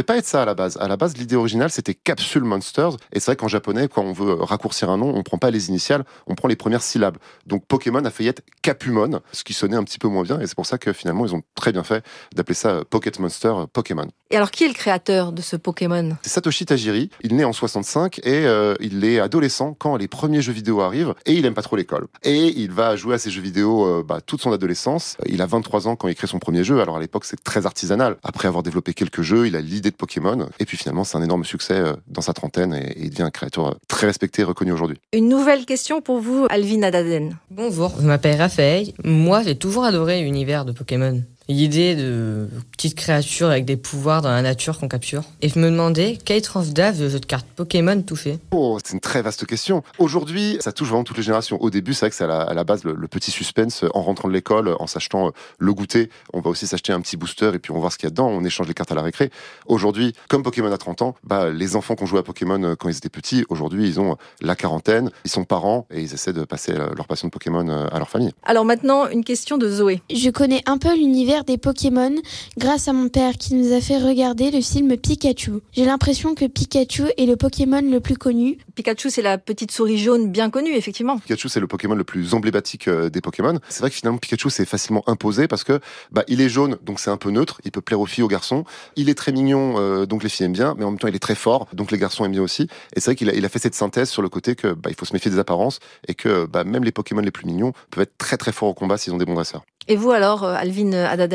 Speaker 25: pas être ça à la base. À la base, l'idée originale, c'était Capsule Monsters. Et c'est vrai qu'en japonais, quand on veut raccourcir un nom, on prend pas les initiales, on prend les premières syllabes. Donc Pokémon a failli être Capumon, ce qui sonnait un petit peu moins bien. Et c'est pour ça que finalement, ils ont très bien fait d'appeler ça Pocket Monster Pokémon.
Speaker 8: Et alors, qui est le créateur de ce Pokémon ?
Speaker 25: C'est Satoshi Tajiri. Il est né en soixante-cinq et euh, il est adolescent quand les premiers jeux vidéo arrivent et il aime pas trop l'école. Et il va jouer à ces jeux vidéo euh, bah, toute son adolescence. Il a vingt-trois ans quand il crée son premier jeu. Alors à l'époque, c'est très artisanal. Après avoir développé quelques jeux, il a l'idée de Pokémon. Et puis finalement, c'est un énorme succès euh, dans sa trentaine et, et il devient un créateur euh, très respecté et reconnu aujourd'hui.
Speaker 8: Une nouvelle question pour vous, Alvin Adaden.
Speaker 1: Bonjour, je m'appelle Raphaël. Moi, j'ai toujours adoré l'univers de Pokémon. L'idée de petites créatures avec des pouvoirs dans la nature qu'on capture. Et je me demandais quelle tranche d'âge le jeu de cartes Pokémon touchait.
Speaker 25: Oh, c'est une très vaste question. Aujourd'hui, ça touche vraiment toutes les générations. Au début, c'est vrai que c'est à la, à la base le, le petit suspense en rentrant de l'école, en s'achetant le goûter. On va aussi s'acheter un petit booster et puis on va voir ce qu'il y a dedans. On échange les cartes à la récré. Aujourd'hui, comme Pokémon a trente ans, bah, les enfants qui ont joué à Pokémon quand ils étaient petits, aujourd'hui, ils ont la quarantaine, ils sont parents et ils essaient de passer leur passion de Pokémon à leur famille.
Speaker 8: Alors maintenant, une question de Zoé.
Speaker 24: Je connais un peu l'univers des Pokémon grâce à mon père qui nous a fait regarder le film Pikachu. J'ai l'impression que Pikachu est le Pokémon le plus connu.
Speaker 8: Pikachu, c'est la petite souris jaune bien connue, effectivement.
Speaker 25: Pikachu, c'est le Pokémon le plus emblématique des Pokémon. C'est vrai que finalement, Pikachu, c'est facilement imposé parce que bah, il est jaune, donc c'est un peu neutre. Il peut plaire aux filles, aux garçons. Il est très mignon, euh, donc les filles aiment bien, mais en même temps, il est très fort, donc les garçons aiment bien aussi. Et c'est vrai qu'il a, il a fait cette synthèse sur le côté que bah, il faut se méfier des apparences et que bah, même les Pokémon les plus mignons peuvent être très très forts au combat s'ils ont des bons dresseurs.
Speaker 8: Et vous alors, Alvin Adaden?